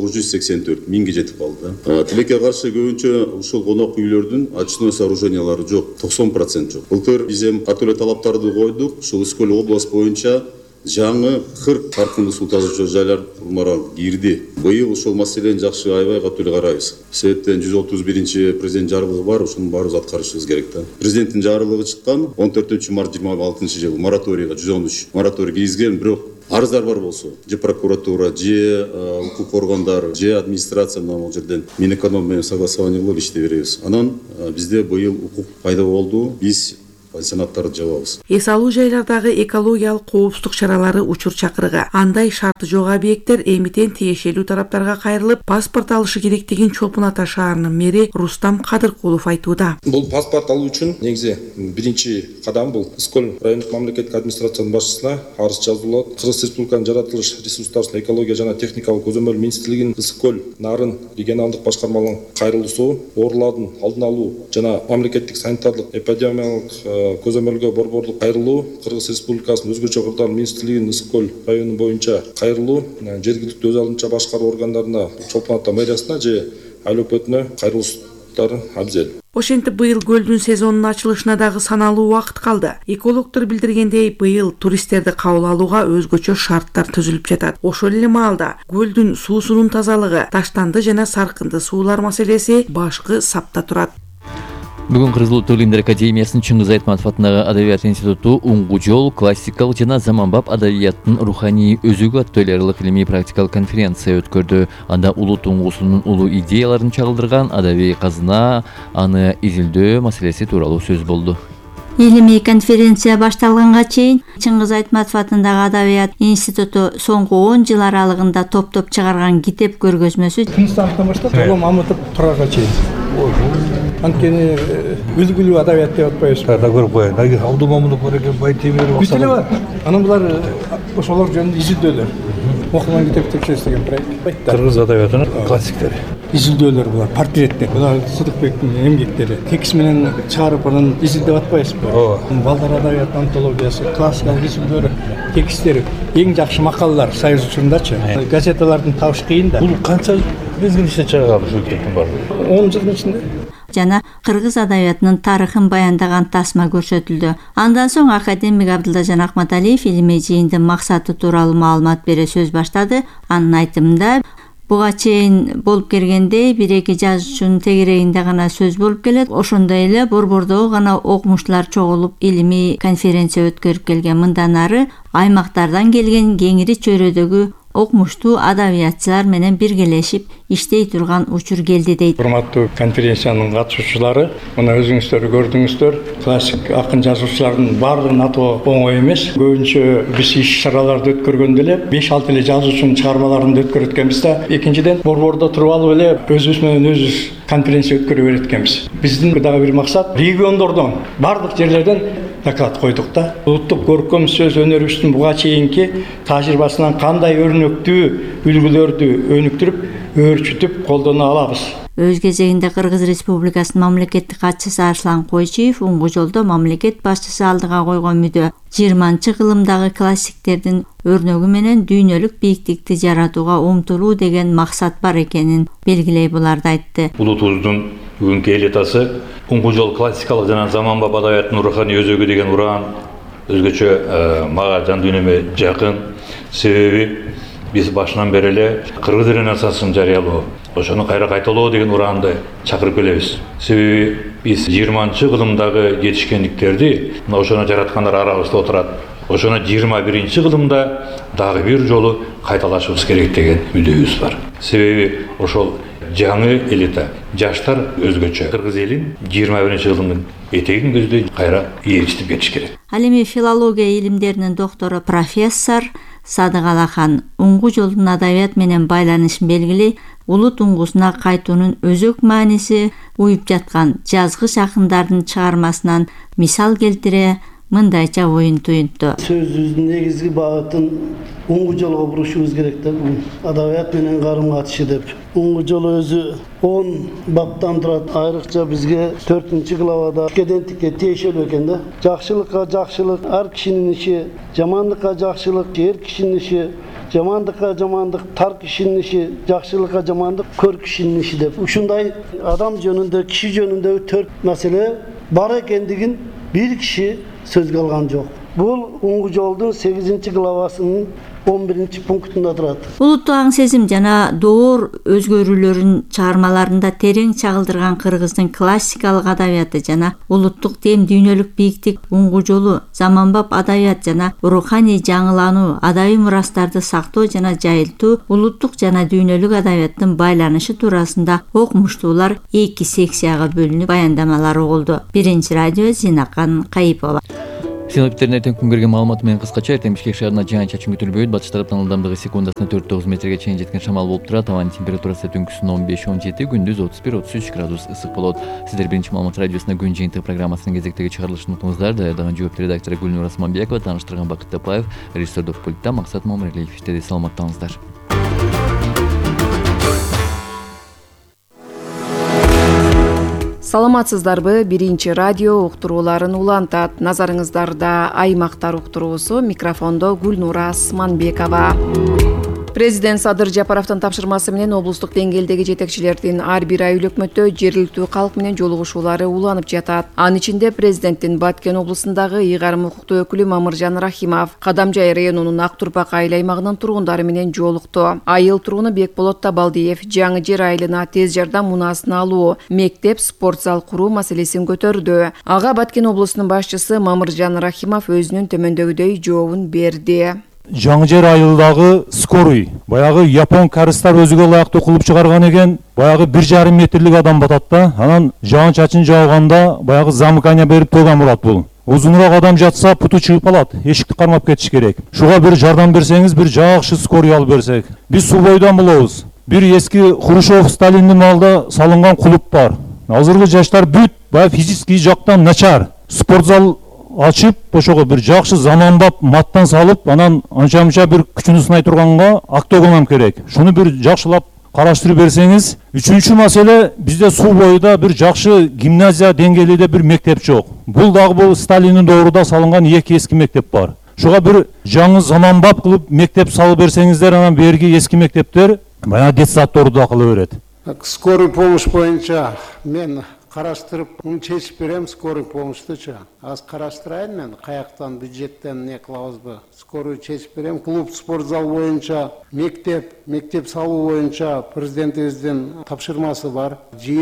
984 миңге жетип калды. Тилекке каршы көбүнчө ушул конок үйлөрдүн очной сооружениялары жок, 90% жок. Былтыр биз ар түрдүү талаптарды койдук. Ушул Ысыкөл область боюнча жаңы 40 саркынды суу тазалоочу жайлар урмарга кирди. Быйыл ушул маселени жакшы аябай катуу карайбыз. Себептен 131 президент жарлыгы бар, ошонун баарын аткарышыбыз керек да. Президенттин жарлыгы чыккан 14 март 26-жылы мораторийга 113 мораторий киргизген, бирок арыздар бар болсо, же прокуратура, же укук органдары, же администрация бул жерден Минэконом менен согласование кылып иштей беребиз. Анан бизде быйыл укук пайда болду. Биз пансионаттарды жабабыз. Эс алуу жайлардагы экологиялык коопсуздук чаралары учур чакырга. Андай шарты жок объекттер эмитен тиешелүү тараптарга кайрылып, паспорт алышы керектигин Чолпон Ата шаарынын мэри Рустам Кадыркулов айтууда. Бул паспорт алуу үчүн негизи биринчи кадам бул Ысыкөл райондук мамлекеттик администрациянын башчысына арыз жазылат. Кыргыз Республиканын жаратылыш ресурстарын экология жана техникалык көзөмөл министрлигинин Ысыкөл Нарын регионалдык башкармалыгына кайрылуусу, ооруладын алдын алуу жана мамлекеттик санитардык эпидемиологиялык көзөмөлгө борборлук кайрылуу, Кыргыз Республикасынын өзгөчө кырдаал министрлигинин Ысыкөл району боюнча кайрылуу, жергиликтүү өз алдынча башкаруу органдарына, Чолпон Ата мэриясына же айыл өкмөтүнө кайрылуусуттары абзел. Ошентип быйыл көлдүн сезонунун ачылышына дагы саналуу убакыт калды. Экологдор билдиргендей, быйыл туристтерди кабыл алууга өзгөчө шарттар түзүлүп жатат. Ошол эле маалда көлдүн суусунун тазалыгы, таштанды жана саркынды суулар маселеси башкы сапта турат. Бүгүн Кыргыз Улуттук Илимдер Академиясынын Чыңгыз Айтматов атындагы Адабият институту Уңгу жол классикалык жана заманбап адабияттын руханий өзүгү аттуу эл илимий практикалык конференция өткөрдү. Анда улут уңгусунун улуу идеяларын чагылдырган адабий казына, аны изилдөө маселеси тууралуу сөз болду. Илимий конференция башталганга чейин Чыңгыз Айтматов атындагы Адабият институту соңку 10 жыл аралыгында топтоп чыгарган китеп көргөзмөсү Кыргызстандын баштап Улам Мамытов Турарга чейин. Анткени үлгүлүү адабият деп атпайбыз. Да көрүп коеюн. Абдумамынов бар экен, Байтемиров. Бүт эле бар. Анан булар ошолор жөнүндө изилдөөлөр. Окулган китеп текшерис деген проект. Кыргыз адабиятынын классиктери. Изилдөөлөр булар, портреттер. Булар Сыдыкбектин эмгектери. Текст менен чыгарып анан изилдеп атпайбызбы? Ооба. Балдар адабият антологиясы, классикалык изилдөөлөр, тексттери, эң жакшы макалалар Союз учурундачы. Газеталардын табыш кыйын да. Бул канча мезгил иште чыгарган ушул китептин баардыгы? 10 жылдын ичинде. Жана кыргыз адабиятынын тарыхын баяндаган тасма көрсөтүлдү. Андан соң академик Абдылажан Акматалиев илимий жыйындын максаты тууралуу маалымат бере сөз баштады. Анын айтымында буга чейин болуп келгендей бир-эки жазуучунун тегерегинде гана сөз болуп келет. Ошондой эле борбордогу гана окумуштуулар чогулуп илимий конференция өткөрүп келген. Мындан ары аймактардан келген кеңири чөйрөдөгү окумуштуу адабиятчылар менен биргелешип иштей турган учур келди дейт. Урматтуу конференциянын катышуучулары, мына өзүңүздөр көрдүңүздөр, классик акын жазуучулардын баардыгын атоо оңой эмес. Көбүнчө биз иш-чараларды өткөргөндө эле 5-6 эле жазуучунун чыгармаларын өткөрүп эткенбиз да, экинчиден борбордо туруп алып эле өзүбүз менен өзүбүз конференция өткөрө берет экенбиз. Биздин дагы бир максат региондордон, баардык жерлерден доклад койдук да. Улуттук көркөм сөз өнөрүбүздүн буга чейинки тажрыйбасынан кандай өрнөктүү үлгүлөрдү өнүктүрүп, өөрчүтүп колдоно алабыз. Өз кезегинде Кыргыз Республикасынын мамлекеттик катчысы Арслан Койчиев Уңгу жолдо мамлекет башчысы алдыга койгон мүдө 20-чы кылымдагы классиктердин өрнөгү менен дүйнөлүк бийиктикти жаратууга умтулуу деген максат бар экенин белгилей буларды айтты. Улутубуздун бүгүнкү элитасы Уңгу жол классикалык жана заманбап адабияттын руханий өзөгү деген уран өзгөчө мага жан дүйнөмө жакын. Себеби биз башынан бери эле кыргыз ренессансын жарыялоо, ошону кайра кайталоо деген ураанды чакырып келебиз. Себеби биз 20-чы кылымдагы жетишкендиктерди ошону жараткандар арабызда отурат. Ошону 21-чи кылымда дагы бир жолу кайталашыбыз керек деген мүддөбүз бар. Себеби ошол жаңы элита, жаштар өзгөчө кыргыз элин 21-чи кылымдын этегин көздөй кайра ээрчитип кетиш керек. Ал эми филология илимдеринин доктору профессор Садык Алахан Уңгу жолдун адабият менен байланышын белгилей, улут уңгусуна кайтуунун өзөк мааниси уюп жаткан жазгыч акындардын чыгармасынан мисал келтире, мындайча оюн туюнтту. Сөзүбүздүн негизги багытын оңгу жолго бурушубуз керек деп, адабият менен карым-катышы деп. Оңгу жол өзү 10 баптан турат. Айрыкча бизге 4-главада тикеден тикке тиешелүү экен да. Жакшылыкка жакшылык, ар кишинин иши, жамандыкка жакшылык, эр кишинин иши, жамандыкка жамандык, тар кишинин иши, жакшылыкка жамандык, көр кишинин иши деп. Ушундай адам жөнүндө, киши жөнүндө 4 маселе бар экендигин бир киши сөзгө алган жок. Бул оңгу жолдун 8-главасынын 11-пунктунда турат. Улуттук аң сезим жана доор өзгөрүүлөрүн чыгармаларында терең чагылдырган кыргыздын классикалык адабияты жана улуттук тем дүйнөлүк бийиктик оңгу жолу, заманбап адабият жана руханий жаңылануу, адабий мурастарды сактоо жана жайылтуу, улуттук жана дүйнөлүк адабияттын байланышы туурасында окумуштуулар 2 секцияга бөлүнүп баяндамалар угулду. Биринчи радио Зинакан Кайыпова. Синоптиктердин эртең күн берген маалыматы менен кыскача эртең Бишкек шаарына жаан-чачын күтүлбөйт. Батыш тараптан ылдамдыгы секундасына 4-9 метрге чейин жеткен шамал болуп турат. Абанын температурасы түнкүсүн 15-17, күндүз 31-33 градус ысык болот. Сиздер биринчи маалымат радиосуна күн жыйынтыгы программасынын кезектеги чыгарылышын уктуңуздар. Даярдаган жооптуу редактор Гүлнур Асманбекова, тааныштырган Бакыт Тапаев, режиссердик пультта Максат Мамыралиев иштеди. Саламаттаңыздар. Саламатсыздарбы? Биринчи радио уктурууларын улантат. Назарыңыздарда аймактар уктуруусу, микрофондо Гүлнура Асманбекова. Президент Садыр Жапаровдун тапшырмасы менен облустук деңгээлдеги жетекчилердин ар бир ай өлөкмөттө жергиликтүү калк менен жолугушуулары уланып жатат. Анын ичинде президенттин Баткен облусундагы ыйгарым укуктуу өкүлү Мамыржан Рахимов Кадамжай районунун Ак Турпак айыл аймагынын тургундары менен жолукту. Айыл тургуну Бекболот Табалдиев жаңы жер айылына тез жардам мунаасын алуу, мектеп, спорт зал куруу маселесин көтөрдү. Ага Баткен облусунун башчысы Мамыржан Рахимов өзүнүн төмөндөгүдөй жообун берди. Жаңы жер айылдагы скорый, баягы япон карыстар өзүгө ылайыктуу кылып чыгарган экен, баягы 1,5 метрлик адам батат да, анан жаан-чачын жауганда баягы замыкание берип турган болот бул. Узунураак адам жатса путу чыгып калат, эшикти кармап кетиш керек. Шуга бир жардам берсеңиз, бир жакшы скорый алып берсек. Биз суу бойдон болобуз. Бир эски Хрущев Сталиндин маалында салынган клуб бар. Азыркы жаштар бүт баягы физический жактан начар. Спортзал ачып, ошого бир жакшы заманбап маттан салып, анан анча-мынча бир күчүнү сынай турганга октогон керек. Шуну бир жакшылап караштырып берсеңиз. Үчүнчү маселе, бизде суу боюда бир жакшы гимназия деңгээлинде бир мектеп жок. Бул дагы бул Сталиндин доорунда салынган 2 эски мектеп бар. Шуга бир жаңы заманбап кылып мектеп салып берсеңиздер, анан берги эски мектептер баягы детсадторду да кыла берет. Скорый помощь боюнча мен караштырып, муну чечип берем, скорый помощьтучу. Аз караштырайын мен, каяктан бюджеттен не кылабызбы? Скорый чечип берем. Клуб, спортзал боюнча, мектеп салуу боюнча президентибиздин тапшырмасы бар.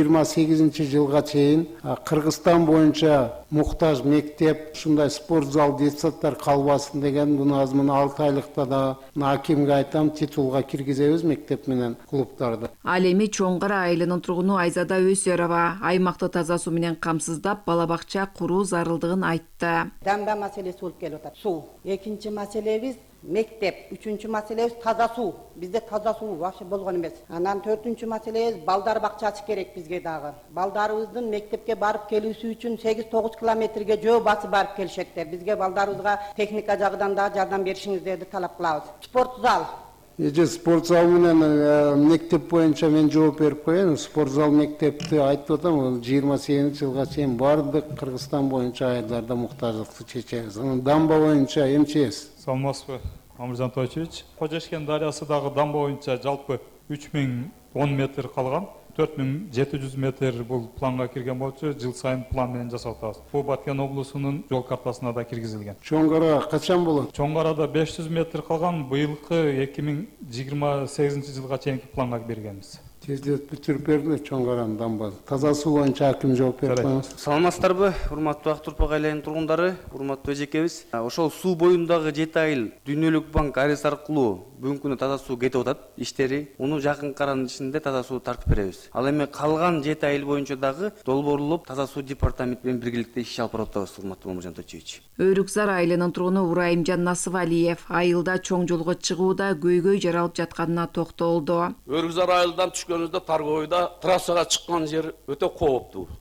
28-жылга чейин Кыргызстан боюнча муктаж мектеп, ушундай спортзал, детсадтар калбасын деген, буну аз мына 6 айлыкта да акимге айтам, титулга киргизебиз мектеп менен клубтарды. Ал эми Чоңгара айылынын тургуну Айзада Өсөрова аймакты таза суу менен камсыздап, бала бакча куруу зарылдыгын айтты. Дамба маселеси болуп келип атат. Суу. Экинчи маселебиз мектеп, үчүнчү маселебиз таза суу. Бизде таза суу вообще болгон эмес. Анан төртүнчү маселебиз балдар бакчасы керек бизге дагы. Балдарыбыздын мектепке барып келүүсү үчүн 8-9 километрге жөө басып барып келишеттер. Бизге балдарыбызга техника жагынан да жардам беришиңиздерди талап кылабыз. Спорт зал. Эже спортзал менен мектеп боюнча мен жооп берип коеюн. Спортзал мектепти айтып атам, 28-жылга чейин бардык Кыргызстан боюнча айылдарда муктаждыкты чечебиз. Анан дамба боюнча МЧС. Саламатсызбы, Амыржан Тойчевич. Кожешкен дарыясындагы дамба боюнча жалпы 3010 метр калган. 4700 метр бул планга кирген болчу, жыл сайын план менен жасап атабыз. Бул Баткен облусунун жол картасына да киргизилген. Чоңгара качан болот? Чоңгарада 500 метр калган, быйылкы 2028-жылга чейинки планга бергенбиз. Тездет бүтүрүп бердилер Чоңгаранын дамбасы. Таза суу боюнча аким жооп берип коебуз. Саламатсыздарбы, урматтуу Ак Турпак айылынын тургундары, урматтуу эжекебиз. Ошол суу боюндагы 7 айыл Дүйнөлүк банк арест аркылуу бүгүнкү күнү таза суу кетип атат иштери. Уну жакынкы аранын ичинде таза суу тартып беребиз. Ал эми калган 7 айыл боюнча дагы долбоорлоп таза суу департамент менен биргеликте иш алып барып атабыз, урматтуу Мамыржан Тойчевич. Өрүкзар айылынын тургуну Урайымжан Насыбалиев айылда чоң жолго чыгууда көйгөй жаралып жатканына токтолду. Өрүкзар айылдан түшкөнүздө Таргойда трассага чыккан жер өтө кооптуу.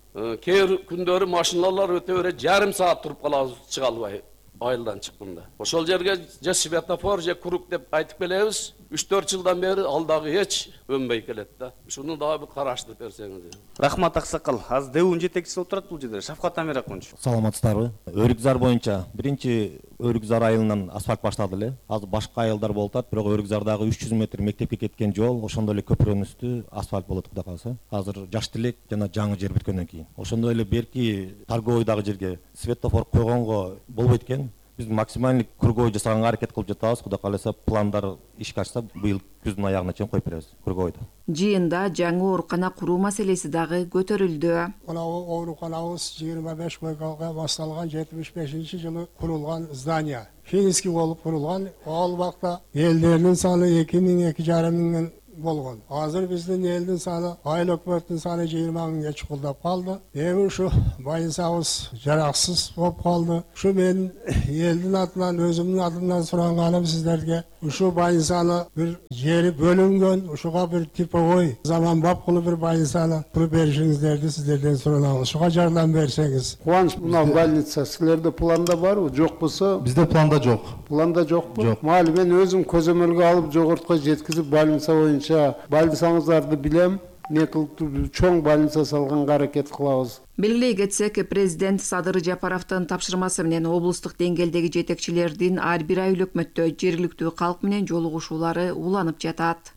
Key күндөрү машиналар өтө бере жарым саат туруп калабыз чыга албай айылдан чыкканда. Ошол жерге же светофор же круг деп айтып келебиз. 3-4 жылдан бери ал дагы эч өнбөй келет да. Шуну дагы бир караштырып берсеңиз. Рахмат аксакал. Азыр ДУнун жетекчиси болуп турат бул жерде. Шавкат Амиракунч. Саламатсыздарбы? Өрүкзар боюнча биринчи Өрүкзар айылынан асфальт башталды эле. Азыр башка айылдар болуп атат, бирок Өрүкзардагы 300 метр мектепке кеткен жол, ошондой эле көпүрөнүн үстү асфальт болот кудай кааласа. Азыр жаш тилек жана жаңы жер бүткөндөн кийин. Ошондой эле берки торговойдагы жерге светофор койгонго болбойт экен. Biz максимальный круговой жасаганга аракет кылып жатабыз. Кудай кааласа пландар ишке ашса, быйыл күздүн аягына чейин коюп беребиз круговойду. Жыйында жаңы оорукана куруу маселеси дагы көтөрүлдү. Мынау ооруканабыз 25 койкага башталган 75-жылы курулган здание. Финский болуп курулган. Ал убакта элдердин саны 2,5 миңден болгон. Азыр биздин элдин саны, айыл өкмөттүн саны 20 миңге чукулдап калды. Эми ушу байынсабыз жараксыз болуп калды. Ушу мен элдин атынан, өзүмдүн атымдан суранганым сиздерге, ушу байынсаны бир жери бөлүнгөн, ушуга бир типовой заманбап кылып бир байынсаны куруп беришиңиздерди сиздерден суранабыз. Ушуга жардам берсеңиз. Кубаныч, мына больница силерде планда барбы? Жок болсо? Бизде планда жок. Планда жокпу? Жок. Мали мен өзүм көзөмөлгө алып жогортко жеткизип больница боюнча больницаңыздарды билем. Не кылып чоң больница салганга аракет кылабыз. Белгилей кетсек, президент Садыр Жапаровдун тапшырмасы менен облустук деңгээлдеги жетекчилердин ар бир айыл өкмөттө жергиликтүү калк менен жолугушуулары уланып жатат.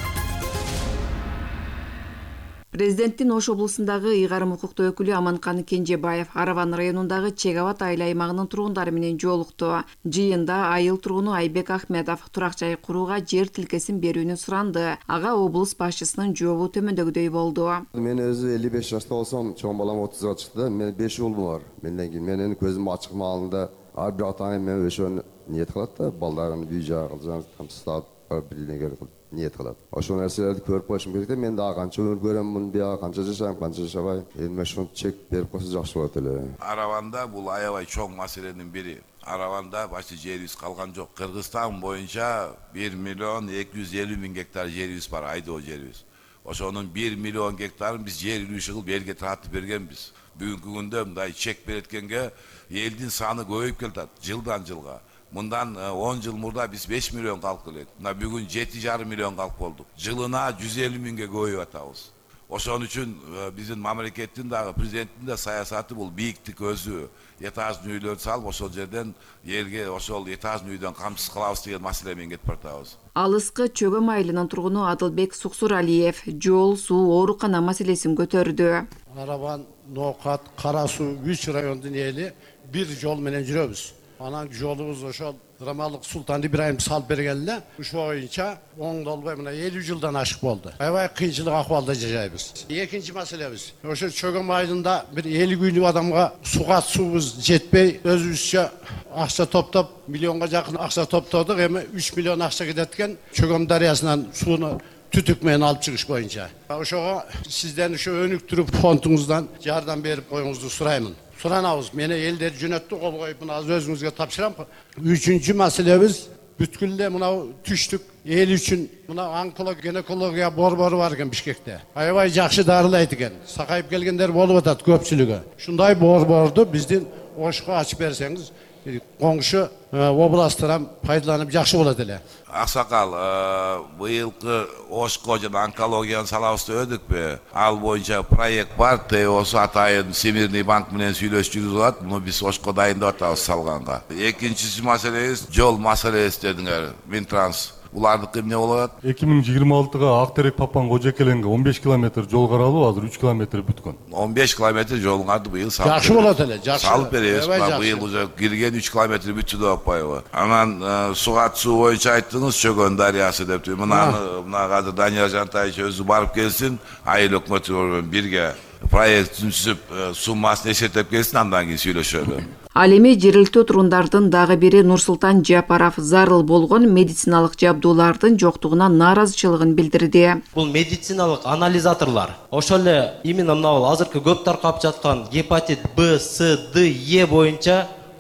Президенттин Ош облусундагы ыйгарым укуктуу өкүлү Аманкан Кенжебаев Араван районундагы Чегабат айыл аймагынын тургундары менен жолукту. Жыйында айыл тургуну Айбек Ахмедов турак жай курууга жер тилкесин берүүнү суранды. Ага облус башчысынын жообу төмөндөгүдөй болду. Мен өзү 55 жашта болсом, чоң балам 30 чыкты. Мен 5 уулум бар. Менден кийин менин көзүм ачык маалында ар бир ата-ана мен ошону ниет кылат да, балдарын үй жагы камсыздап бир нерсе кылып ниет кылат. Ошол нерселерди көрүп коюшум керек да, мен дагы канча өмүр көрөмүн, бияга канча жашайм, канча жашабай. Эми ошону чек берип койсо жакшы болот эле. Араванда бул аябай чоң маселенин бири. Араванда башка жерибиз калган жок. Кыргызстан боюнча 1,250,000 гектар жерибиз бар, айдоо жерибиз. Ошонун 1 миллион гектарын биз жер үлүшү кылып элге таратып бергенбиз. Бүгүнкү күндө мындай чек береткенге элдин саны көбөйүп келатат жылдан жылга. Мындан 10 жыл мурда биз 5 миллион калк элек. Мына бүгүн 7,5 миллион калк болдук. Жылына 150 миңге көбөйүп атабыз. Ошон үчүн биздин мамлекеттин дагы президенттин да саясаты бул бийиктик өзү этажный үйлөрдү салып, ошол жерден элге ошол этажный үйдөн камсыз кылабыз деген маселе менен кетип баратабыз. Алыскы Чөгөм айылынын тургуну Адылбек Суксуралиев жол, суу, оорукана маселесин көтөрдү. Араван, Ноокат, Кара Суу 3 райондун эли бир жол менен жүрөбүз. Анан жолубуз ошол Рамалык Султан Ибраим салып бергенде, ушу боюнча оңдолбой мына 50 жылдан ашык болду. Аябай кыйынчылык акыбалда жашайбыз. Экинчи маселебиз. Ошо Чөгөм айылында бир 50 күйлүк адамга суга суубуз жетпей, өзүбүзчө акча топтоп, миллионго жакын акча топтодук. Эми 3 миллион акча кетет экен. Чөгөм дарыясынан сууну түтүк менен алып чыгыш боюнча. Ошого сизден ошо өнүктүрүп фондуңуздан жардам берип коюңузду сураймын. Суранабыз, мени элдер жөнөттү, кол коюп, мына өзүңүзгө тапшырам. Үчүнчү маселебиз бүткүлдө мына түштүк эл үчүн мына онкология борбору бар экен Бишкекте. Аябай жакшы дарылайт экен. Сакайып келгендер болуп атат көпчүлүгү. Шундай борборду биздин Ошко ачып берсеңиз, коңшу областтан пайдаланып жакшы болот эле. Аксакал, быйылкы Ошко жана онкологияны салабызды өдүкпү? Ал боюнча проект бар, ошо атайын Всемирный банк менен сүйлөшүп жүрүп атат. Муну биз Ошко дайындап атабыз салганга. Экинчи маселебиз жол маселеси дедиңер, Минтранс. Булардыкы эмне болот? 2026-га Актерек Папан Кожокеленге 15 километр жол каралып, азыр 3 километр бүткөн. 15 километр жолуңарды быйыл салып. Жакшы болот эле, жакшы. Салып беребиз. Быйыл уже кирген 3 километр бүтчү деп атпайбы? Анан суга суу боюнча айттыңыз, Чөгөн дарыясы деп. Мына азыр Данияр Жантаевич өзү барып келсин, айыл өкмөтү менен бирге проекттин түзүп, суммасын эсептеп келсин, андан кийин сүйлөшөлү. Ал эми жергиликтүү турундардын дагы бири Нурсултан Жапаров зарыл болгон медициналык жабдуулардын жоктугуна нааразычылыгын билдирди. Бул медициналык анализаторлор ошол эле именно мына азыркы көп таркап жаткан гепатит Б, С, Д, Е боюнча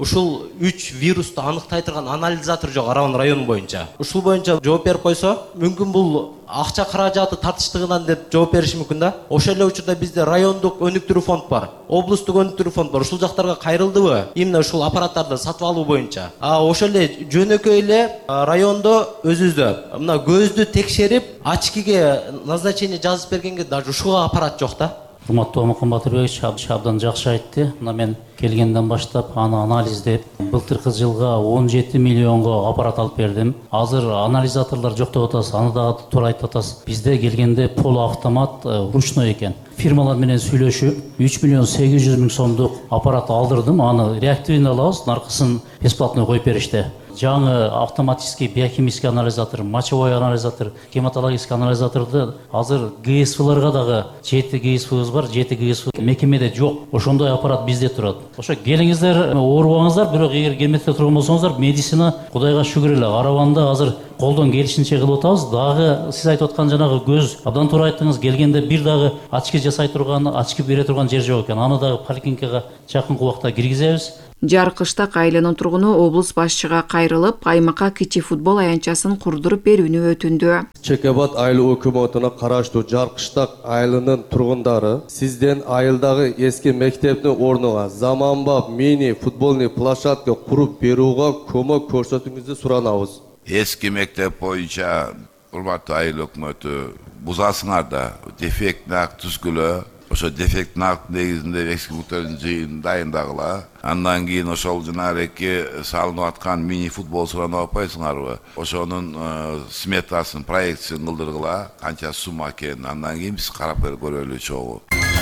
ушул 3 вирусту аныктай турган анализатор жок Араван району боюнча. Ушул боюнча жооп берип койсо, мүмкүн бул акча каражаты тартыштыгынан деп жооп бериши мүмкүн да. Ошол эле учурда бизде райондук өнүктүрүү фонд бар, облустук өнүктүрүү фонд бар. Ушул жактарга кайрылдыбы? Именно ушул аппараттарды сатып алуу боюнча. Ошол эле жөнөкөй эле райондо өзүбүздө мына көздү текшерип, очкиге назначение жазып бергенге даже ушуга аппарат жок да. Урматтуу Амакан Батырбекович абдан жакшы айтты. Мына мен келгенден баштап аны анализдеп, былтыркы жылга 17 миллионго аппарат алып бердим. Азыр анализаторлор жок деп атасыз, аны дагы туура айтып атасыз. Бизде келгенде полуавтомат ручной экен. Фирмалар менен сүйлөшүп 3 миллион 800 миң сомдук аппарат алдырдым. Аны реактивин алабыз, наркысын бесплатно коюп беришти. Жаңы автоматический биохимический анализатор, мочевой анализатор, гематологический анализаторды азыр ГСВларга дагы 7 ГСВбыз бар, 7 ГСВ мекемеде жок. Ошондой аппарат бизде турат. Ошо келиңиздер, оорубаңыздар, бирок эгер келмекте турган болсоңуздар, медицина Кудайга шүгүр эле Араванда азыр колдон келишинче кылып атабыз. Дагы сиз айтып аткан жанагы көз, абдан туура айттыңыз, келгенде бир дагы очки жасай турган, очки бере турган жер жок экен. Аны дагы поликлиникага жакынкы убакта киргизебиз. Жаркыштак айылынын тургуну облус башчыга кайрылып, аймакка кичи футбол аянтчасын курдуруп берүүнү өтүндү. Чекебат айыл өкмөтүнө караштуу Жаркыштак айылынын тургундары сизден айылдагы эски мектептин орнуна заманбап мини футболный площадка куруп берүүгө көмөк көрсөтүүңүздү суранабыз. Eski mектеп боюнча урматтуу айыл өкмөтү бузасыңар да, дефектни ак түзгүлө. Ошо дефектин акт негизинде эски мектептин жыйынын дайындагыла. Андан кийин ошол жанагы салынып аткан мини футбол суранып атпайсыңарбы? Ошонун сметасын, проектсин кылдыргыла, канча сумма экенин. Андан кийин биз карап көрөлү чогуу.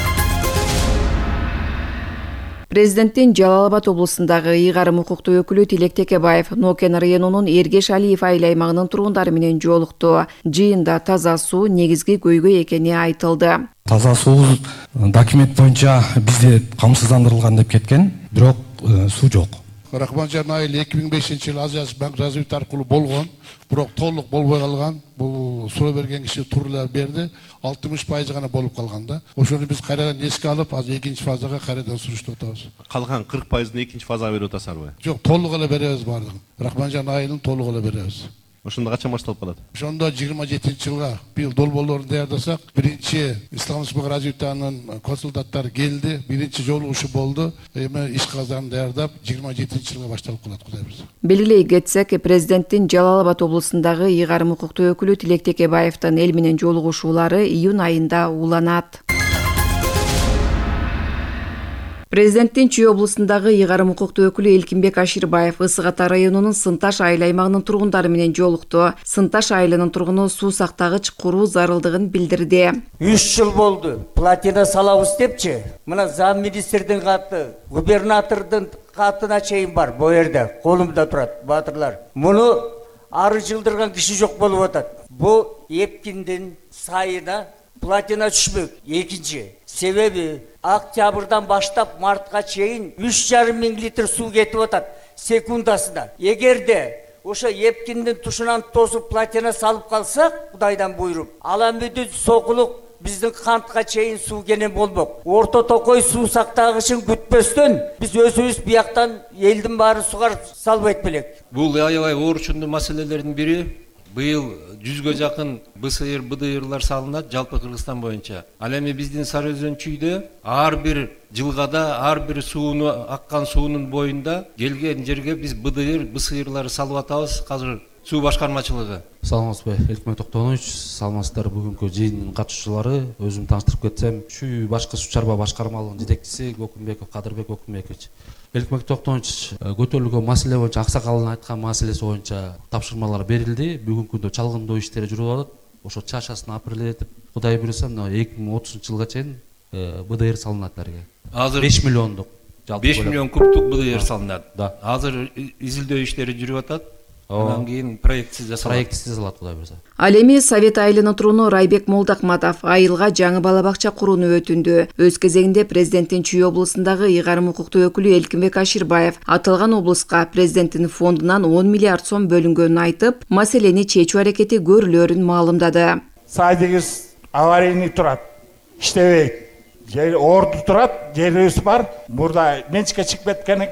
Президенттин Жалал Абад облусундагы ыйгарым укуктуу өкүлү Тилек Текебаев Нокен районунун Эргеш Алиев айыл аймагынын тургундары менен жолукту. Жыйында таза суу негизги көйгөй экени айтылды. Таза суу документ боюнча бизде камсыздандырылган деп кеткен, бирок суу жок. Рахманжан айыл 2005-жылы Азияс банк развитие аркылуу болгон, бирок толук болбой калган. Бул суроо берген киши турула берди. 60% гана болуп калган да. Ошону биз кайрадан эске алып, азыр экинчи фазага кайрадан суруштуруп атабыз. Калган 40%ны экинчи фазага берип атасызбы? Жок, толук эле беребиз баардыгын. Рахманжан айылын толук эле беребиз. Ошондо качан башталып калат? Ошондо 27-жылга быйыл долбоорлорун даярдасак, биринчи исламдык развитиянын консультанттары келди, биринчи жолугушу болду. Эми иш кагаздарын даярдап 27-жылга башталып калат, Кудай буйрса. Белгилей кетсек, президенттин Жалал Абад облусундагы ыйгарым укуктуу өкүлү Тилек Текебаевдин эл менен жолугушуулары июнь айында уланат. Президенттин Чүй облусундагы ыйгарым укуктуу өкүлү Элкинбек Аширбаев Ысык Ата районунун Сынташ айыл аймагынын тургундары менен жолукту. Сынташ айылынын тургуну суу сактагыч куруу зарылдыгын билдирди. 3 жыл болду. Платина салабыз депчи. Мына зам министрдин каты, губернатордун катына чейин бар. Бу жерде колумда турат, батырлар. Муну ары жылдырган киши жок болуп атат. Бу Эпкиндин сайына платина түшмөк. Экинчи себеби октябрдан баштап мартка чейин 3,5 миң литр суу кетип атат секундасына. Эгерде ошо Эпкиндин тушунан тосуп платина салып калсак, Кудайдан буйруп, Аламүдү сокулук биздин кантка чейин суу кенен болмок. Орто Токой суу сактагычын күтпөстөн биз өзүбүз бияктан элдин баары сугарып салбайт белек. Бул аябай оорчундуу маселелердин бири. Быйыл 100гө жакын БСР, БДРлар салынат жалпы Кыргызстан боюнча. Ал эми биздин Сары Өзөн Чүйдө ар бир жылгада, ар бир сууну аккан суунун боюнда келген жерге биз БДР, БСРлары салып атабыз. Азыр суу башкармачылыгы. Саламатсызбы, Элкинбек Токтонович, саламатсыздар. Бүгүнкү жыйындын катышуучулары, өзүм тааныштырып кетсем, Чүй башкы суу чарба башкармалыгынын жетекчиси Көкүмбеков Кадырбек Көкүмбекович. Элкинбек Токтонович көтөрүлгөн маселе боюнча, аксакалдын айткан маселеси боюнча тапшырмалар берилди. Бүгүнкү күндө чалгындоо иштери жүрүп атат. Ошо чачасын апрелдетип, Кудай буйруса, 2030-жылга чейин БДР салынат элерге. Азыр 5 миллиондук. 5 миллион кубтук БДР салынат. Азыр изилдөө иштери жүрүп атат. Андан кийин проектсиз жасалат, Кудай буйруса. Ал эми Совет айылынын туруну Райбек Молдакматов айылга жаңы бала бакча курууну өтүндү. Өз кезегинде президенттин Чүй облусундагы ыйгарым укуктуу өкүлү Элкинбек Аширбаев аталган облуска президенттин фондунан 10 миллиард сом бөлүнгөнүн айтып, маселени чечүү аракети көрүлөрүн маалымдады. Садыгыз аварийный турат, иштебейт. Жер орду турат, жерибиз бар. Мурда менчикке чыгып кеткен экен.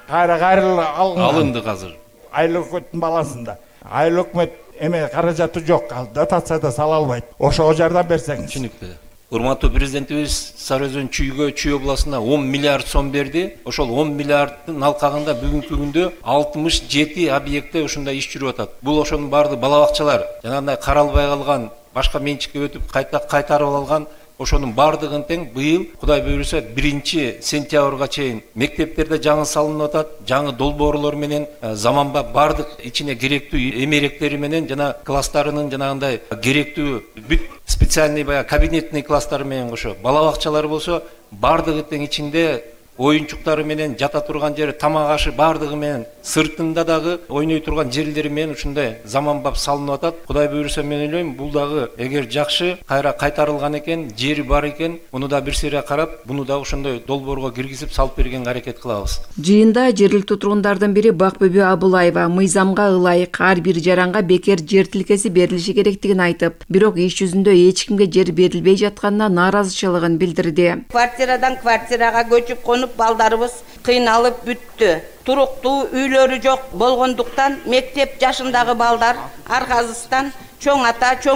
кайрыл алынды азыр. Айыл өкмөттүн баласында. Айыл өкмөт эме каражаты жок, дотация да сала албайт. Ошого жардам берсеңиз. Түшүнүктүү. Урматтуу президентибиз Сарыөзөн Чүй областына 10 миллиард сом берди. Ошол 10 миллиарддын алкагында бүгүнкү күндө 67 объектте ушундай иш жүрүп атат. Бул ошонун баардыгы бала бакчалар, жанагындай каралбай калган, башка менчикке өтүп кайтарып алган ошонун баардыгын тең быйыл Кудай буйруса 1-сентябрга чейин мектептерде жаңы салынып атат, жаңы долбоорлор менен заманбап баардык ичине керектүү эмеректери менен жана класстарынын жанагындай керектүү бүт специальный кабинетный класстары менен кошо бала бакчалар болсо баардыгы тең ичинде оюнчуктары менен жата турган жери, тамак ашы баардыгы менен, сыртында дагы ойной турган жерлери менен ушундай заманбап салынып атат. Кудай буйруса мен ойлойм, бул дагы эгер жакшы кайра кайтарылган экен, жери бар экен, муну да бир сыйра карап, буну да ошондой долбоорго киргизип салып бергенге аракет кылабыз. Жыйында жергиликтүү тургундардын бири Бакбүбү Абылаева мыйзамга ылайык ар бир жаранга бекер жер тилкеси берилиши керектигин айтып, бирок иш жүзүндө эч кимге жер берилбей жатканына нааразычылыгын билдирди. Квартирадан квартирага көчүп конуп балдарыбыз кыйналып бүттү. Туруктуу үйлөрү жок болгондуктан мектеп жашындагы балдар аркасынан чоң ата, чоң